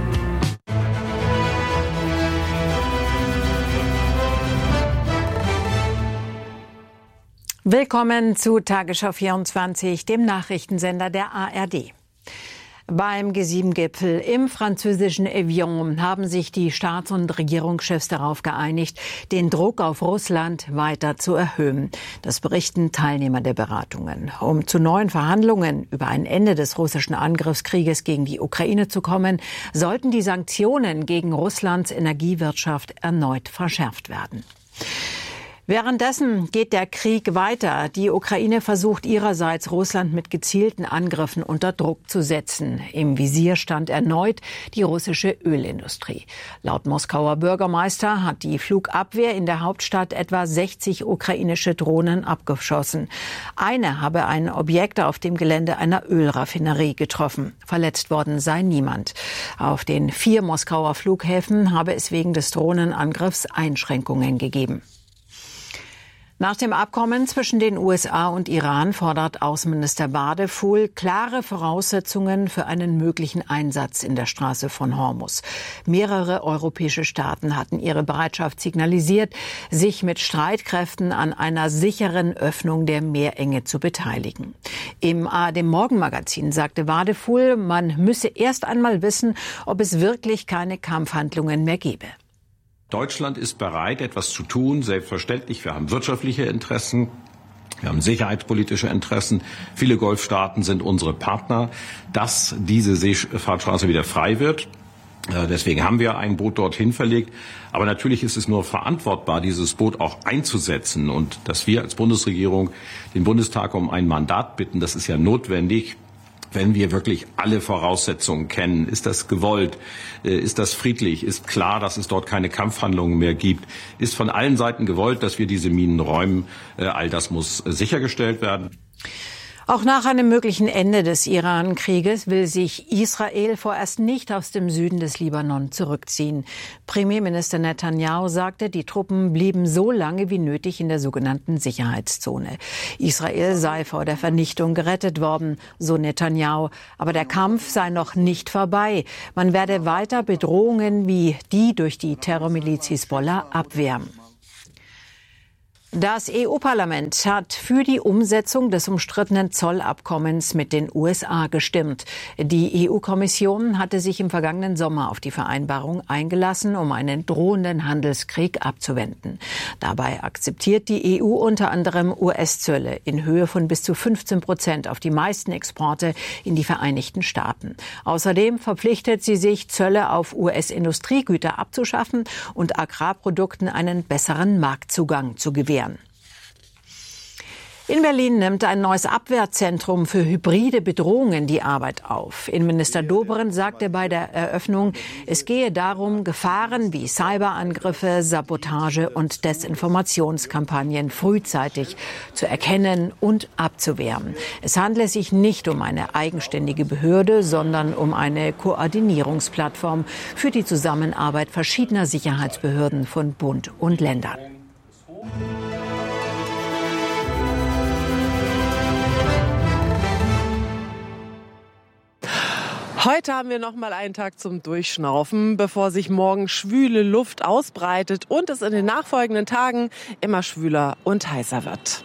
Willkommen zu Tagesschau 24, dem Nachrichtensender der ARD. Beim G7-Gipfel im französischen Evian haben sich die Staats- und Regierungschefs darauf geeinigt, den Druck auf Russland weiter zu erhöhen. Das berichten Teilnehmer der Beratungen. Um zu neuen Verhandlungen über ein Ende des russischen Angriffskrieges gegen die Ukraine zu kommen, sollten die Sanktionen gegen Russlands Energiewirtschaft erneut verschärft werden. Währenddessen geht der Krieg weiter. Die Ukraine versucht ihrerseits, Russland mit gezielten Angriffen unter Druck zu setzen. Im Visier stand erneut die russische Ölindustrie. Laut Moskauer Bürgermeister hat die Flugabwehr in der Hauptstadt etwa 60 ukrainische Drohnen abgeschossen. Eine habe ein Objekt auf dem Gelände einer Ölraffinerie getroffen. Verletzt worden sei niemand. Auf den 4 Moskauer Flughäfen habe es wegen des Drohnenangriffs Einschränkungen gegeben. Nach dem Abkommen zwischen den USA und Iran fordert Außenminister Wadephul klare Voraussetzungen für einen möglichen Einsatz in der Straße von Hormuz. Mehrere europäische Staaten hatten ihre Bereitschaft signalisiert, sich mit Streitkräften an einer sicheren Öffnung der Meerenge zu beteiligen. Im ARD-Morgenmagazin sagte Wadephul, man müsse erst einmal wissen, ob es wirklich keine Kampfhandlungen mehr gebe. Deutschland ist bereit, etwas zu tun, selbstverständlich. Wir haben wirtschaftliche Interessen, wir haben sicherheitspolitische Interessen. Viele Golfstaaten sind unsere Partner, dass diese Seefahrtsstraße wieder frei wird. Deswegen haben wir ein Boot dorthin verlegt. Aber natürlich ist es nur verantwortbar, dieses Boot auch einzusetzen. Und dass wir als Bundesregierung den Bundestag um ein Mandat bitten, das ist ja notwendig. Wenn wir wirklich alle Voraussetzungen kennen, ist das gewollt, ist das friedlich, ist klar, dass es dort keine Kampfhandlungen mehr gibt, ist von allen Seiten gewollt, dass wir diese Minen räumen, all das muss sichergestellt werden. Auch nach einem möglichen Ende des Iran-Krieges will sich Israel vorerst nicht aus dem Süden des Libanon zurückziehen. Premierminister Netanyahu sagte, die Truppen blieben so lange wie nötig in der sogenannten Sicherheitszone. Israel sei vor der Vernichtung gerettet worden, so Netanyahu. Aber der Kampf sei noch nicht vorbei. Man werde weiter Bedrohungen wie die durch die Terrormiliz Hisbollah abwehren. Das EU-Parlament hat für die Umsetzung des umstrittenen Zollabkommens mit den USA gestimmt. Die EU-Kommission hatte sich im vergangenen Sommer auf die Vereinbarung eingelassen, um einen drohenden Handelskrieg abzuwenden. Dabei akzeptiert die EU unter anderem US-Zölle in Höhe von bis zu 15% auf die meisten Exporte in die Vereinigten Staaten. Außerdem verpflichtet sie sich, Zölle auf US-Industriegüter abzuschaffen und Agrarprodukten einen besseren Marktzugang zu gewähren. In Berlin nimmt ein neues Abwehrzentrum für hybride Bedrohungen die Arbeit auf. Innenminister Dobrindt sagte bei der Eröffnung, es gehe darum, Gefahren wie Cyberangriffe, Sabotage und Desinformationskampagnen frühzeitig zu erkennen und abzuwehren. Es handle sich nicht um eine eigenständige Behörde, sondern um eine Koordinierungsplattform für die Zusammenarbeit verschiedener Sicherheitsbehörden von Bund und Ländern. Heute haben wir noch mal einen Tag zum Durchschnaufen, bevor sich morgen schwüle Luft ausbreitet und es in den nachfolgenden Tagen immer schwüler und heißer wird.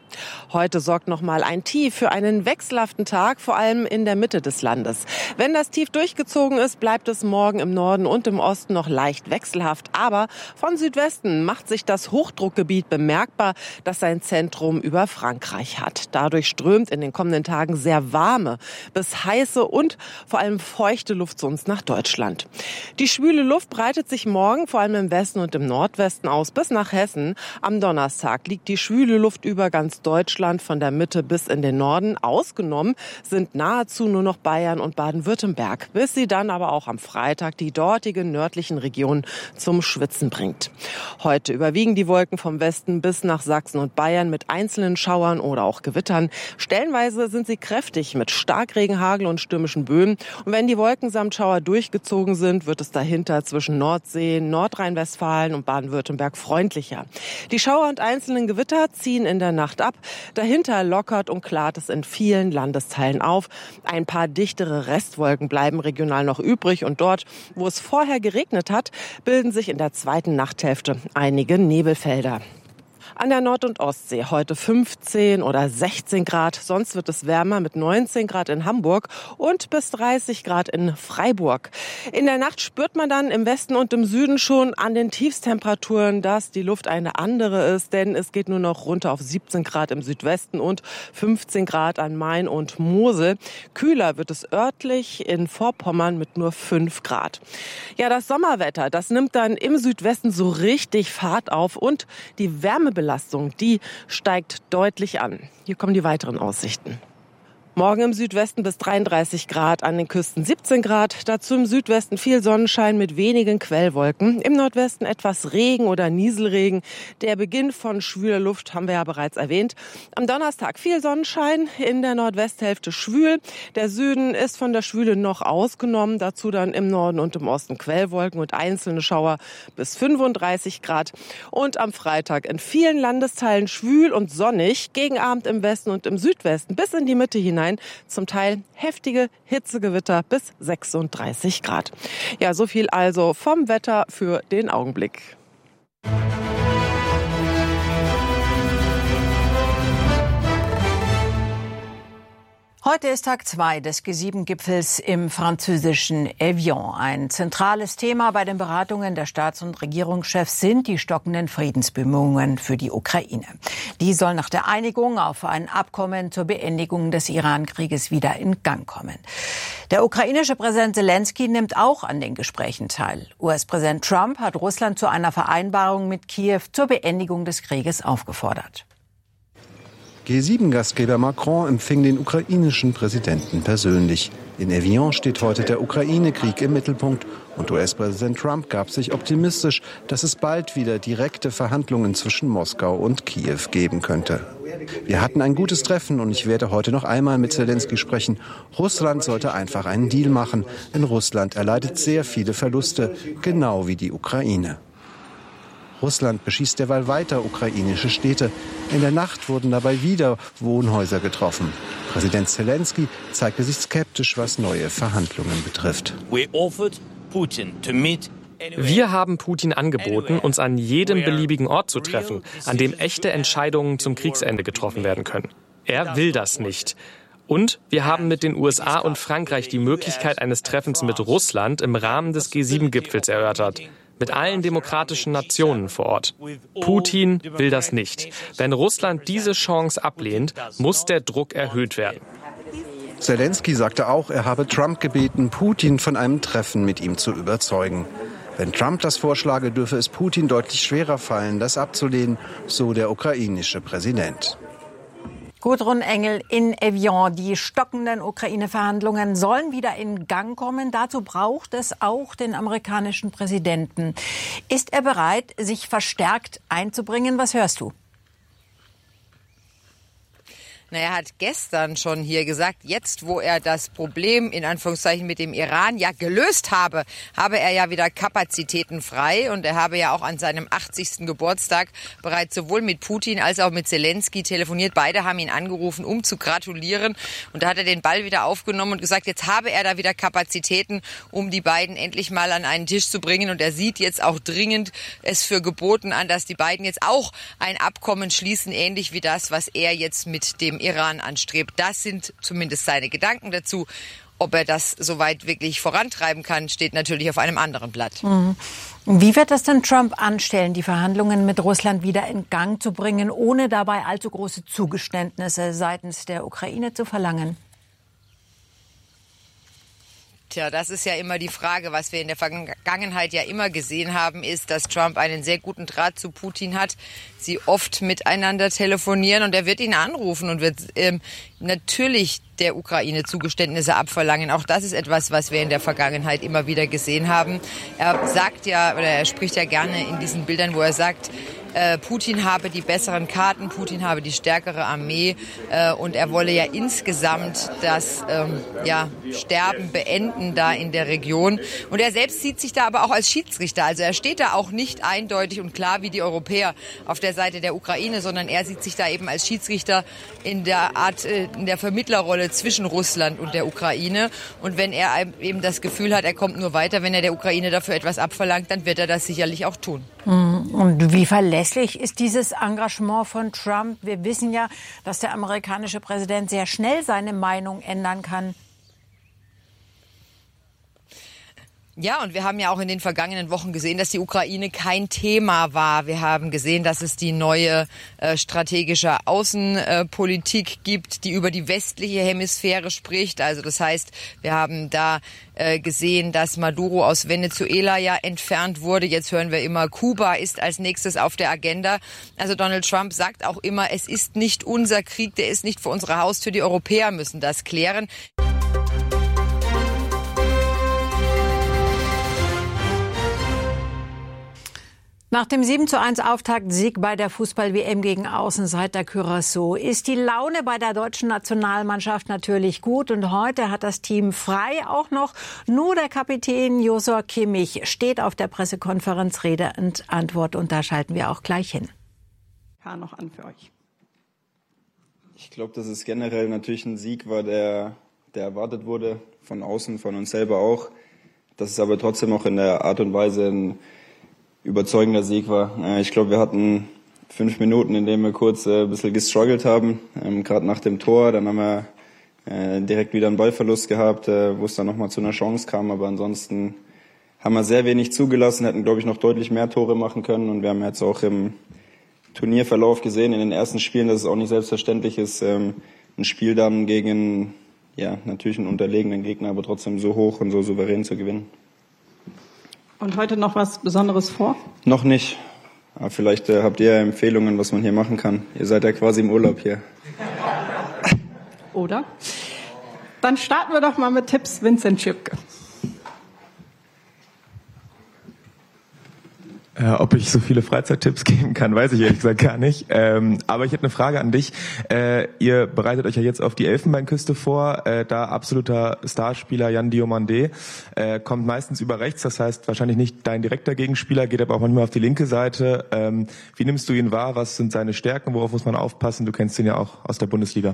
Heute sorgt noch mal ein Tief für einen wechselhaften Tag, vor allem in der Mitte des Landes. Wenn das Tief durchgezogen ist, bleibt es morgen im Norden und im Osten noch leicht wechselhaft. Aber von Südwesten macht sich das Hochdruckgebiet bemerkbar, das sein Zentrum über Frankreich hat. Dadurch strömt in den kommenden Tagen sehr warme bis heiße und vor allem feuchte Luft zu uns nach Deutschland. Die schwüle Luft breitet sich morgen vor allem im Westen und im Nordwesten aus bis nach Hessen. Am Donnerstag liegt die schwüle Luft über ganz Deutschland von der Mitte bis in den Norden. Ausgenommen sind nahezu nur noch Bayern und Baden-Württemberg, bis sie dann aber auch am Freitag die dortigen nördlichen Regionen zum Schwitzen bringt. Heute überwiegen die Wolken vom Westen bis nach Sachsen und Bayern mit einzelnen Schauern oder auch Gewittern. Stellenweise sind sie kräftig mit Starkregen, Hagel und stürmischen Böen. Und wenn die Wolken samt Schauer durchgezogen sind, wird es dahinter zwischen Nordsee, Nordrhein-Westfalen und Baden-Württemberg freundlicher. Die Schauer und einzelnen Gewitter ziehen in der Nacht ab. Dahinter lockert und klart es in vielen Landesteilen auf. Ein paar dichtere Restwolken bleiben regional noch übrig und dort, wo es vorher geregnet hat, bilden sich in der zweiten Nachthälfte einige Nebelfelder. An der Nord- und Ostsee heute 15 oder 16 Grad. Sonst wird es wärmer mit 19 Grad in Hamburg und bis 30 Grad in Freiburg. In der Nacht spürt man dann im Westen und im Süden schon an den Tiefstemperaturen, dass die Luft eine andere ist. Denn es geht nur noch runter auf 17 Grad im Südwesten und 15 Grad an Main und Mosel. Kühler wird es örtlich in Vorpommern mit nur 5 Grad. Ja, das Sommerwetter, das nimmt dann im Südwesten so richtig Fahrt auf und die Wärmebelastung, die steigt deutlich an. Hier kommen die weiteren Aussichten. Morgen im Südwesten bis 33 Grad, an den Küsten 17 Grad. Dazu im Südwesten viel Sonnenschein mit wenigen Quellwolken. Im Nordwesten etwas Regen oder Nieselregen. Der Beginn von schwüler Luft haben wir ja bereits erwähnt. Am Donnerstag viel Sonnenschein, in der Nordwesthälfte schwül. Der Süden ist von der Schwüle noch ausgenommen. Dazu dann im Norden und im Osten Quellwolken und einzelne Schauer bis 35 Grad. Und am Freitag in vielen Landesteilen schwül und sonnig. Gegen Abend im Westen und im Südwesten bis in die Mitte hinein. Zum Teil heftige Hitzegewitter bis 36 Grad. Ja, so viel also vom Wetter für den Augenblick. Heute ist Tag 2 des G7-Gipfels im französischen Evian. Ein zentrales Thema bei den Beratungen der Staats- und Regierungschefs sind die stockenden Friedensbemühungen für die Ukraine. Die soll nach der Einigung auf ein Abkommen zur Beendigung des Iran-Krieges wieder in Gang kommen. Der ukrainische Präsident Zelensky nimmt auch an den Gesprächen teil. US-Präsident Trump hat Russland zu einer Vereinbarung mit Kiew zur Beendigung des Krieges aufgefordert. G7-Gastgeber Macron empfing den ukrainischen Präsidenten persönlich. In Evian steht heute der Ukraine-Krieg im Mittelpunkt und US-Präsident Trump gab sich optimistisch, dass es bald wieder direkte Verhandlungen zwischen Moskau und Kiew geben könnte. Wir hatten ein gutes Treffen und ich werde heute noch einmal mit Zelensky sprechen. Russland sollte einfach einen Deal machen, denn Russland erleidet sehr viele Verluste, genau wie die Ukraine. Russland beschießt derweil weiter ukrainische Städte. In der Nacht wurden dabei wieder Wohnhäuser getroffen. Präsident Zelensky zeigte sich skeptisch, was neue Verhandlungen betrifft. Wir haben Putin angeboten, uns an jedem beliebigen Ort zu treffen, an dem echte Entscheidungen zum Kriegsende getroffen werden können. Er will das nicht. Und wir haben mit den USA und Frankreich die Möglichkeit eines Treffens mit Russland im Rahmen des G7-Gipfels erörtert. Mit allen demokratischen Nationen vor Ort. Putin will das nicht. Wenn Russland diese Chance ablehnt, muss der Druck erhöht werden. Zelensky sagte auch, er habe Trump gebeten, Putin von einem Treffen mit ihm zu überzeugen. Wenn Trump das vorschlage, dürfe es Putin deutlich schwerer fallen, das abzulehnen, so der ukrainische Präsident. Gudrun Engel in Evian. Die stockenden Ukraine-Verhandlungen sollen wieder in Gang kommen. Dazu braucht es auch den amerikanischen Präsidenten. Ist er bereit, sich verstärkt einzubringen? Was hörst du? Na, er hat gestern schon hier gesagt, jetzt wo er das Problem in Anführungszeichen mit dem Iran ja gelöst habe, habe er ja wieder Kapazitäten frei und er habe ja auch an seinem 80. Geburtstag bereits sowohl mit Putin als auch mit Zelensky telefoniert. Beide haben ihn angerufen, um zu gratulieren und da hat er den Ball wieder aufgenommen und gesagt, jetzt habe er da wieder Kapazitäten, um die beiden endlich mal an einen Tisch zu bringen und er sieht jetzt auch dringend es für geboten an, dass die beiden jetzt auch ein Abkommen schließen, ähnlich wie das, was er jetzt mit dem Iran anstrebt. Das sind zumindest seine Gedanken dazu. Ob er das soweit wirklich vorantreiben kann, steht natürlich auf einem anderen Blatt. Wie wird das denn Trump anstellen, die Verhandlungen mit Russland wieder in Gang zu bringen, ohne dabei allzu große Zugeständnisse seitens der Ukraine zu verlangen? Tja, das ist ja immer die Frage. Was wir in der Vergangenheit ja immer gesehen haben, ist, dass Trump einen sehr guten Draht zu Putin hat. Sie oft miteinander telefonieren und er wird ihn anrufen und wird natürlich der Ukraine Zugeständnisse abverlangen. Auch das ist etwas, was wir in der Vergangenheit immer wieder gesehen haben. Er sagt ja, oder er spricht ja gerne in diesen Bildern, wo er sagt, Putin habe die besseren Karten, Putin habe die stärkere Armee und er wolle ja insgesamt das Sterben beenden da in der Region. Und er selbst sieht sich da aber auch als Schiedsrichter. Also er steht da auch nicht eindeutig und klar wie die Europäer auf der Seite der Ukraine, sondern er sieht sich da eben als Schiedsrichter in der Art, in der Vermittlerrolle zwischen Russland und der Ukraine. Und wenn er eben das Gefühl hat, er kommt nur weiter, wenn er der Ukraine dafür etwas abverlangt, dann wird er das sicherlich auch tun. Und wie verlässlich ist dieses Engagement von Trump? Wir wissen ja, dass der amerikanische Präsident sehr schnell seine Meinung ändern kann. Ja, und wir haben ja auch in den vergangenen Wochen gesehen, dass die Ukraine kein Thema war. Wir haben gesehen, dass es die neue strategische Außenpolitik gibt, die über die westliche Hemisphäre spricht. Also das heißt, wir haben da gesehen, dass Maduro aus Venezuela ja entfernt wurde. Jetzt hören wir immer, Kuba ist als nächstes auf der Agenda. Also Donald Trump sagt auch immer, es ist nicht unser Krieg, der ist nicht vor unserer Haustür. Die Europäer müssen das klären. Nach dem 7:1 Auftaktsieg bei der Fußball-WM gegen Außenseiter Curaçao ist die Laune bei der deutschen Nationalmannschaft natürlich gut. Und heute hat das Team frei auch noch. Nur der Kapitän Joshua Kimmich steht auf der Pressekonferenz Rede und Antwort. Und da schalten wir auch gleich hin. Noch an für euch. Ich glaube, dass es generell natürlich ein Sieg war, der erwartet wurde, von außen, von uns selber auch. Dass es aber trotzdem auch in der Art und Weise ein überzeugender Sieg war. Ich glaube, wir hatten 5 Minuten, in denen wir kurz ein bisschen gestruggelt haben, gerade nach dem Tor. Dann haben wir direkt wieder einen Ballverlust gehabt, wo es dann nochmal zu einer Chance kam. Aber ansonsten haben wir sehr wenig zugelassen, hätten, glaube ich, noch deutlich mehr Tore machen können. Und wir haben jetzt auch im Turnierverlauf gesehen, in den ersten Spielen, dass es auch nicht selbstverständlich ist, ein Spiel dann gegen natürlich einen unterlegenen Gegner, aber trotzdem so hoch und so souverän zu gewinnen. Und heute noch was Besonderes vor? Noch nicht. Aber vielleicht habt ihr Empfehlungen, was man hier machen kann. Ihr seid ja quasi im Urlaub hier. Oder? Dann starten wir doch mal mit Tipps Vincent Schipke. Ob ich so viele Freizeittipps geben kann, weiß ich ehrlich gesagt gar nicht. Aber ich hätte eine Frage an dich. Ihr bereitet euch ja jetzt auf die Elfenbeinküste vor. Da absoluter Starspieler Yan Diomandé kommt meistens über rechts. Das heißt wahrscheinlich nicht dein direkter Gegenspieler, geht aber auch manchmal auf die linke Seite. Wie nimmst du ihn wahr? Was sind seine Stärken? Worauf muss man aufpassen? Du kennst ihn ja auch aus der Bundesliga.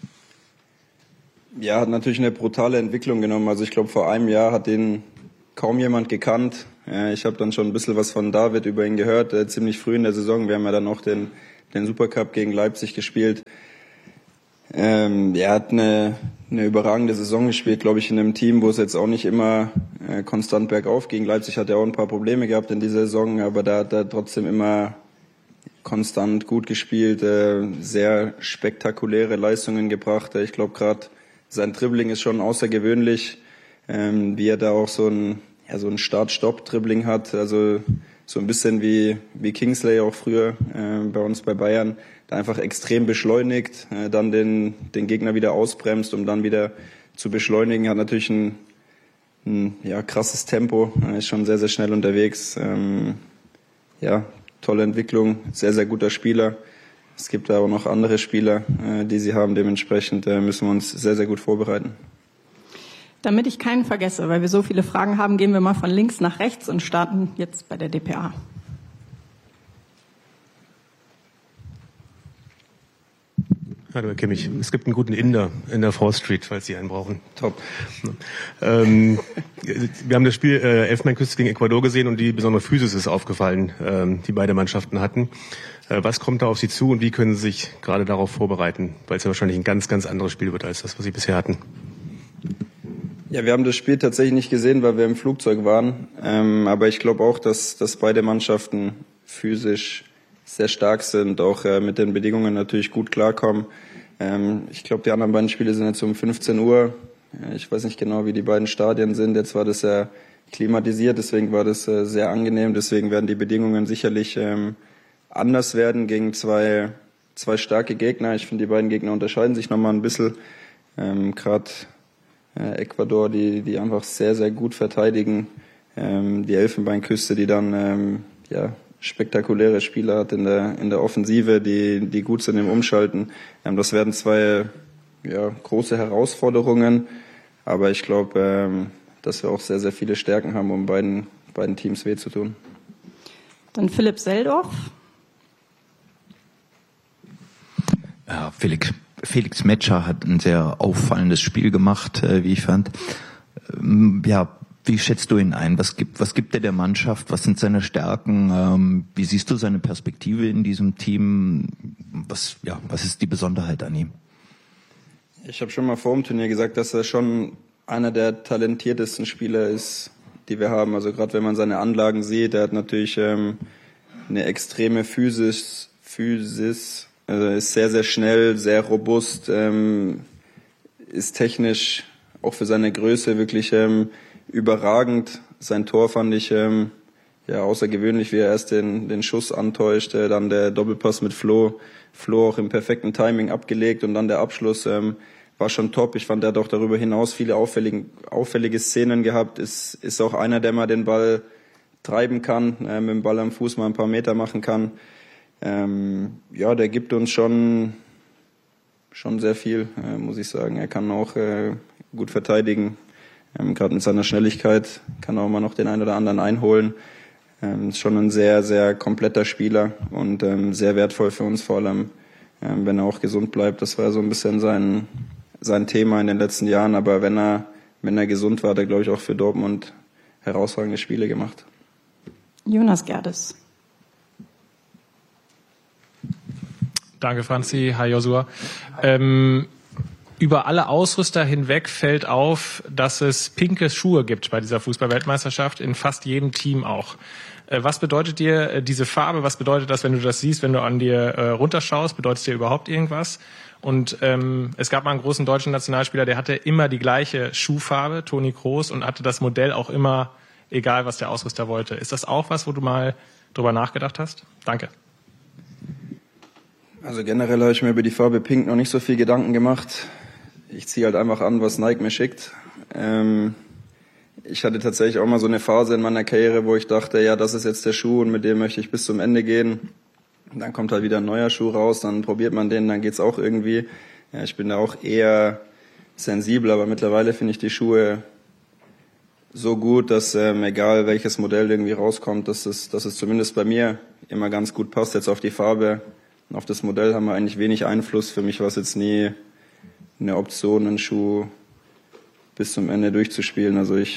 Ja, hat natürlich eine brutale Entwicklung genommen. Also ich glaube, vor einem Jahr hat ihn kaum jemand gekannt. Ich habe dann schon ein bisschen was von David über ihn gehört, ziemlich früh in der Saison. Wir haben ja dann auch den Supercup gegen Leipzig gespielt. Er hat eine überragende Saison gespielt, glaube ich, in einem Team, wo es jetzt auch nicht immer konstant bergauf ging. Leipzig hat ja auch ein paar Probleme gehabt in dieser Saison, aber da hat er trotzdem immer konstant gut gespielt, sehr spektakuläre Leistungen gebracht. Ich glaube, gerade sein Dribbling ist schon außergewöhnlich, wie er da auch so ein Start-Stopp-Dribbling hat, also so ein bisschen wie Kingsley auch früher bei uns bei Bayern, da einfach extrem beschleunigt, dann den Gegner wieder ausbremst, um dann wieder zu beschleunigen, hat natürlich ein krasses Tempo, ist schon sehr, sehr schnell unterwegs, tolle Entwicklung, sehr, sehr guter Spieler. Es gibt da auch noch andere Spieler, die sie haben, dementsprechend müssen wir uns sehr, sehr gut vorbereiten. Damit ich keinen vergesse, weil wir so viele Fragen haben, gehen wir mal von links nach rechts und starten jetzt bei der dpa. Hallo Herr Kimmich, es gibt einen guten Inder in der Fall Street, falls Sie einen brauchen. Top. Wir haben das Spiel Elfenbeinküste gegen Ecuador gesehen und die besondere Physis ist aufgefallen, die beide Mannschaften hatten. Was kommt da auf Sie zu und wie können Sie sich gerade darauf vorbereiten? Weil es ja wahrscheinlich ein ganz, ganz anderes Spiel wird als das, was Sie bisher hatten. Ja, wir haben das Spiel tatsächlich nicht gesehen, weil wir im Flugzeug waren. Aber ich glaube auch, dass beide Mannschaften physisch sehr stark sind, auch mit den Bedingungen natürlich gut klarkommen. Ich glaube, die anderen beiden Spiele sind jetzt um 15 Uhr. Ich weiß nicht genau, wie die beiden Stadien sind. Jetzt war das ja klimatisiert, deswegen war das sehr angenehm. Deswegen werden die Bedingungen sicherlich anders werden gegen zwei starke Gegner. Ich finde, die beiden Gegner unterscheiden sich nochmal ein bisschen. Gerade Ecuador, die einfach sehr, sehr gut verteidigen. Die Elfenbeinküste, die dann spektakuläre Spieler hat in der Offensive, die gut sind im Umschalten. Das werden zwei große Herausforderungen. Aber ich glaube, dass wir auch sehr, sehr viele Stärken haben, um beiden Teams weh zu tun. Dann Philipp Seldorf. Ja, Felix Metscher hat ein sehr auffallendes Spiel gemacht, wie ich fand. Wie schätzt du ihn ein? Was gibt er der Mannschaft? Was sind seine Stärken? Wie siehst du seine Perspektive in diesem Team? Was ist die Besonderheit an ihm? Ich habe schon mal vor dem Turnier gesagt, dass er schon einer der talentiertesten Spieler ist, die wir haben. Also gerade wenn man seine Anlagen sieht, er hat natürlich eine extreme Physis, also ist sehr, sehr schnell, sehr robust, ist technisch auch für seine Größe wirklich überragend. Sein Tor fand ich außergewöhnlich, wie er erst den Schuss antäuscht, dann der Doppelpass mit Flo auch im perfekten Timing abgelegt und dann der Abschluss war schon top. Ich fand, er hat auch darüber hinaus viele auffällige Szenen gehabt. Ist auch einer, der mal den Ball treiben kann, mit dem Ball am Fuß mal ein paar Meter machen kann. Der gibt uns schon sehr viel, muss ich sagen. Er kann auch gut verteidigen. Gerade mit seiner Schnelligkeit kann er auch mal noch den einen oder anderen einholen. Ist schon ein sehr, sehr kompletter Spieler und sehr wertvoll für uns, vor allem wenn er auch gesund bleibt. Das war so ein bisschen sein Thema in den letzten Jahren. Aber wenn er gesund war, hat er, glaube ich, auch für Dortmund herausragende Spiele gemacht. Jonas Gerdes. Danke, Franzi. Hi, Josua. Über alle Ausrüster hinweg fällt auf, dass es pinke Schuhe gibt bei dieser Fußball-Weltmeisterschaft, in fast jedem Team auch. Was bedeutet dir diese Farbe? Was bedeutet das, wenn du das siehst, wenn du an dir runterschaust? Bedeutet es dir überhaupt irgendwas? Und es gab mal einen großen deutschen Nationalspieler, der hatte immer die gleiche Schuhfarbe, Toni Kroos, und hatte das Modell auch immer, egal was der Ausrüster wollte. Ist das auch was, wo du mal drüber nachgedacht hast? Danke. Also generell habe ich mir über die Farbe Pink noch nicht so viel Gedanken gemacht. Ich ziehe halt einfach an, was Nike mir schickt. Ich hatte tatsächlich auch mal so eine Phase in meiner Karriere, wo ich dachte, ja, das ist jetzt der Schuh und mit dem möchte ich bis zum Ende gehen. Und dann kommt halt wieder ein neuer Schuh raus, dann probiert man den, dann geht's auch irgendwie. Ja, ich bin da auch eher sensibel, aber mittlerweile finde ich die Schuhe so gut, dass egal welches Modell irgendwie rauskommt, dass es zumindest bei mir immer ganz gut passt. Jetzt auf die Farbe und auf das Modell haben wir eigentlich wenig Einfluss. Für mich war es jetzt nie eine Option, einen Schuh bis zum Ende durchzuspielen. Also ich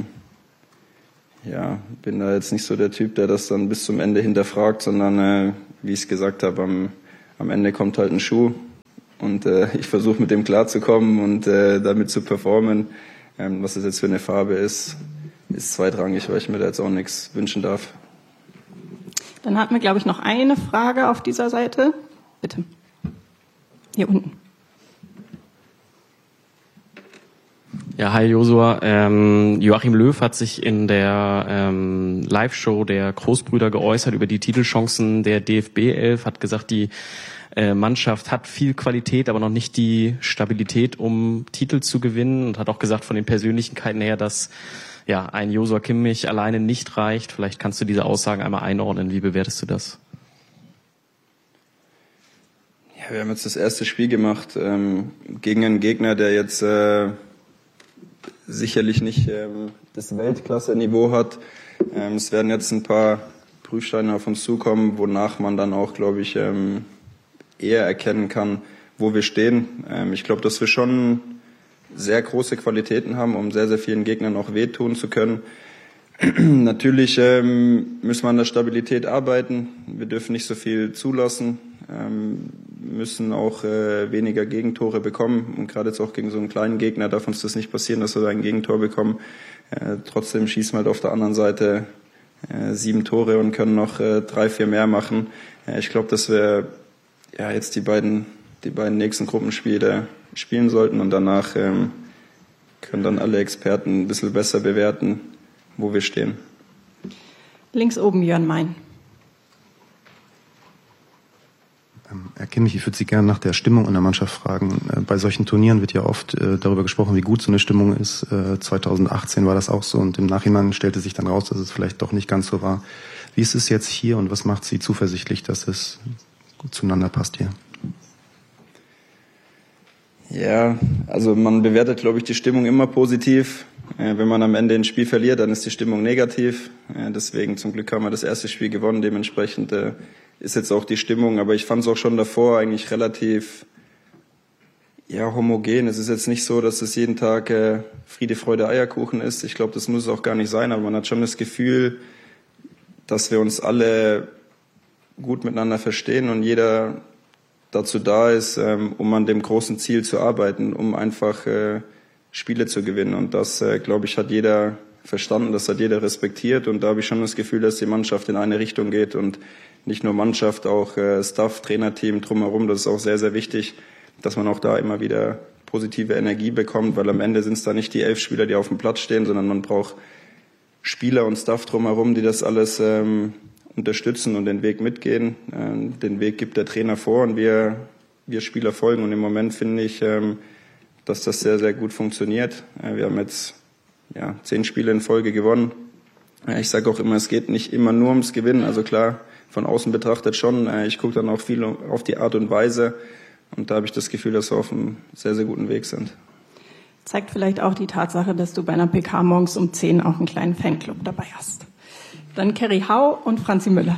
bin da jetzt nicht so der Typ, der das dann bis zum Ende hinterfragt, sondern wie ich es gesagt habe, am Ende kommt halt ein Schuh und ich versuche mit dem klarzukommen und damit zu performen. Was es jetzt für eine Farbe ist zweitrangig, weil ich mir da jetzt auch nichts wünschen darf. Dann hatten wir, glaube ich, noch eine Frage auf dieser Seite. Bitte. Hier unten. Ja, hi Josua. Joachim Löw hat sich in der Live-Show der Großbrüder geäußert über die Titelchancen der DFB 11, hat gesagt, die Mannschaft hat viel Qualität, aber noch nicht die Stabilität, um Titel zu gewinnen, und hat auch gesagt von den Persönlichkeiten her, dass ein Joshua Kimmich alleine nicht reicht. Vielleicht kannst du diese Aussagen einmal einordnen. Wie bewertest du das? Ja, wir haben jetzt das erste Spiel gemacht gegen einen Gegner, der jetzt sicherlich nicht das Weltklasse-Niveau hat. Es werden jetzt ein paar Prüfsteine auf uns zukommen, wonach man dann auch, glaube ich, eher erkennen kann, wo wir stehen. Ich glaube, dass wir schon sehr große Qualitäten haben, um sehr, sehr vielen Gegnern auch wehtun zu können. Natürlich müssen wir an der Stabilität arbeiten. Wir dürfen nicht so viel zulassen, müssen auch weniger Gegentore bekommen. Und gerade jetzt auch gegen so einen kleinen Gegner darf uns das nicht passieren, dass wir da ein Gegentor bekommen. Trotzdem schießen wir halt auf der anderen Seite 7 Tore und können noch 3, 4 mehr machen. Ich glaube, dass wir jetzt die beiden nächsten Gruppenspiele spielen sollten und danach können dann alle Experten ein bisschen besser bewerten, wo wir stehen. Links oben Jörn Mein. Herr Kimmich, ich würde Sie gerne nach der Stimmung in der Mannschaft fragen. Bei solchen Turnieren wird ja oft darüber gesprochen, wie gut so eine Stimmung ist. 2018 war das auch so und im Nachhinein stellte sich dann raus, dass es vielleicht doch nicht ganz so war. Wie ist es jetzt hier und was macht Sie zuversichtlich, dass es gut zueinander passt hier? Ja, also man bewertet, glaube ich, die Stimmung immer positiv. Wenn man am Ende ein Spiel verliert, dann ist die Stimmung negativ. Deswegen zum Glück haben wir das erste Spiel gewonnen. Dementsprechend ist jetzt auch die Stimmung. Aber ich fand es auch schon davor eigentlich relativ homogen. Es ist jetzt nicht so, dass es jeden Tag Friede, Freude, Eierkuchen ist. Ich glaube, das muss es auch gar nicht sein. Aber man hat schon das Gefühl, dass wir uns alle gut miteinander verstehen und jeder dazu da ist, um an dem großen Ziel zu arbeiten, um einfach Spiele zu gewinnen. Und das, glaube ich, hat jeder verstanden, das hat jeder respektiert. Und da habe ich schon das Gefühl, dass die Mannschaft in eine Richtung geht und nicht nur Mannschaft, auch Staff, Trainerteam drumherum. Das ist auch sehr, sehr wichtig, dass man auch da immer wieder positive Energie bekommt, weil am Ende sind es da nicht die 11 Spieler, die auf dem Platz stehen, sondern man braucht Spieler und Staff drumherum, die das alles unterstützen und den Weg mitgehen. Den Weg gibt der Trainer vor und wir Spieler folgen. Und im Moment finde ich, dass das sehr, sehr gut funktioniert. Wir haben jetzt 10 Spiele in Folge gewonnen. Ich sage auch immer, es geht nicht immer nur ums Gewinnen. Also klar, von außen betrachtet schon. Ich gucke dann auch viel auf die Art und Weise. Und da habe ich das Gefühl, dass wir auf einem sehr, sehr guten Weg sind. Zeigt vielleicht auch die Tatsache, dass du bei einer PK morgens um 10 auch einen kleinen Fanclub dabei hast. Dann Kerry Hau und Franzi Müllers.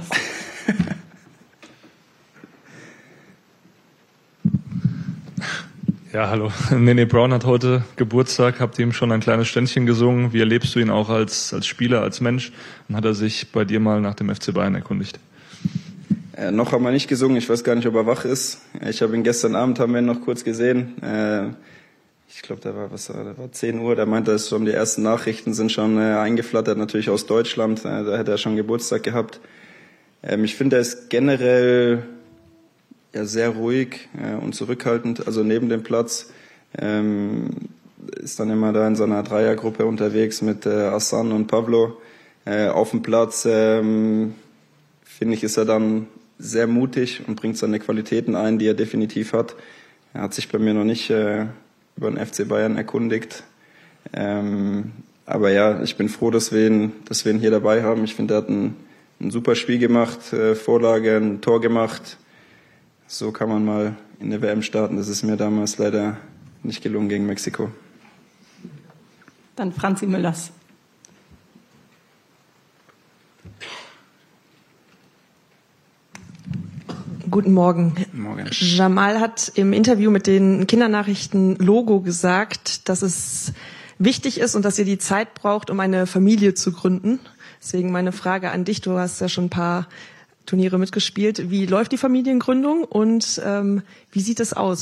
Ja, hallo. Nene Brown hat heute Geburtstag. Habt ihr ihm schon ein kleines Ständchen gesungen? Wie erlebst du ihn auch als Spieler, als Mensch? Und hat er sich bei dir mal nach dem FC Bayern erkundigt? Noch haben wir nicht gesungen. Ich weiß gar nicht, ob er wach ist. Ich habe ihn gestern Abend, haben wir ihn noch kurz gesehen. Ich glaube, da war 10 Uhr. Der meinte, dass schon die ersten Nachrichten sind schon eingeflattert, natürlich aus Deutschland. Da hätte er schon Geburtstag gehabt. Ich finde, er ist generell sehr ruhig und zurückhaltend. Also neben dem Platz ist dann immer da in seiner Dreiergruppe unterwegs mit Hassan und Pablo. Auf dem Platz finde ich, ist er dann sehr mutig und bringt seine Qualitäten ein, die er definitiv hat. Er hat sich bei mir noch nicht über den FC Bayern erkundigt. Aber ja, ich bin froh, dass wir ihn hier dabei haben. Ich finde, er hat ein super Spiel gemacht, Vorlage, ein Tor gemacht. So kann man mal in der WM starten. Das ist mir damals leider nicht gelungen gegen Mexiko. Dann Franzi Müllers. Guten Morgen. Morgen. Jamal hat im Interview mit den Kindernachrichten Logo gesagt, dass es wichtig ist und dass ihr die Zeit braucht, um eine Familie zu gründen. Deswegen meine Frage an dich. Du hast ja schon ein paar Turniere mitgespielt. Wie läuft die Familiengründung und wie sieht es aus?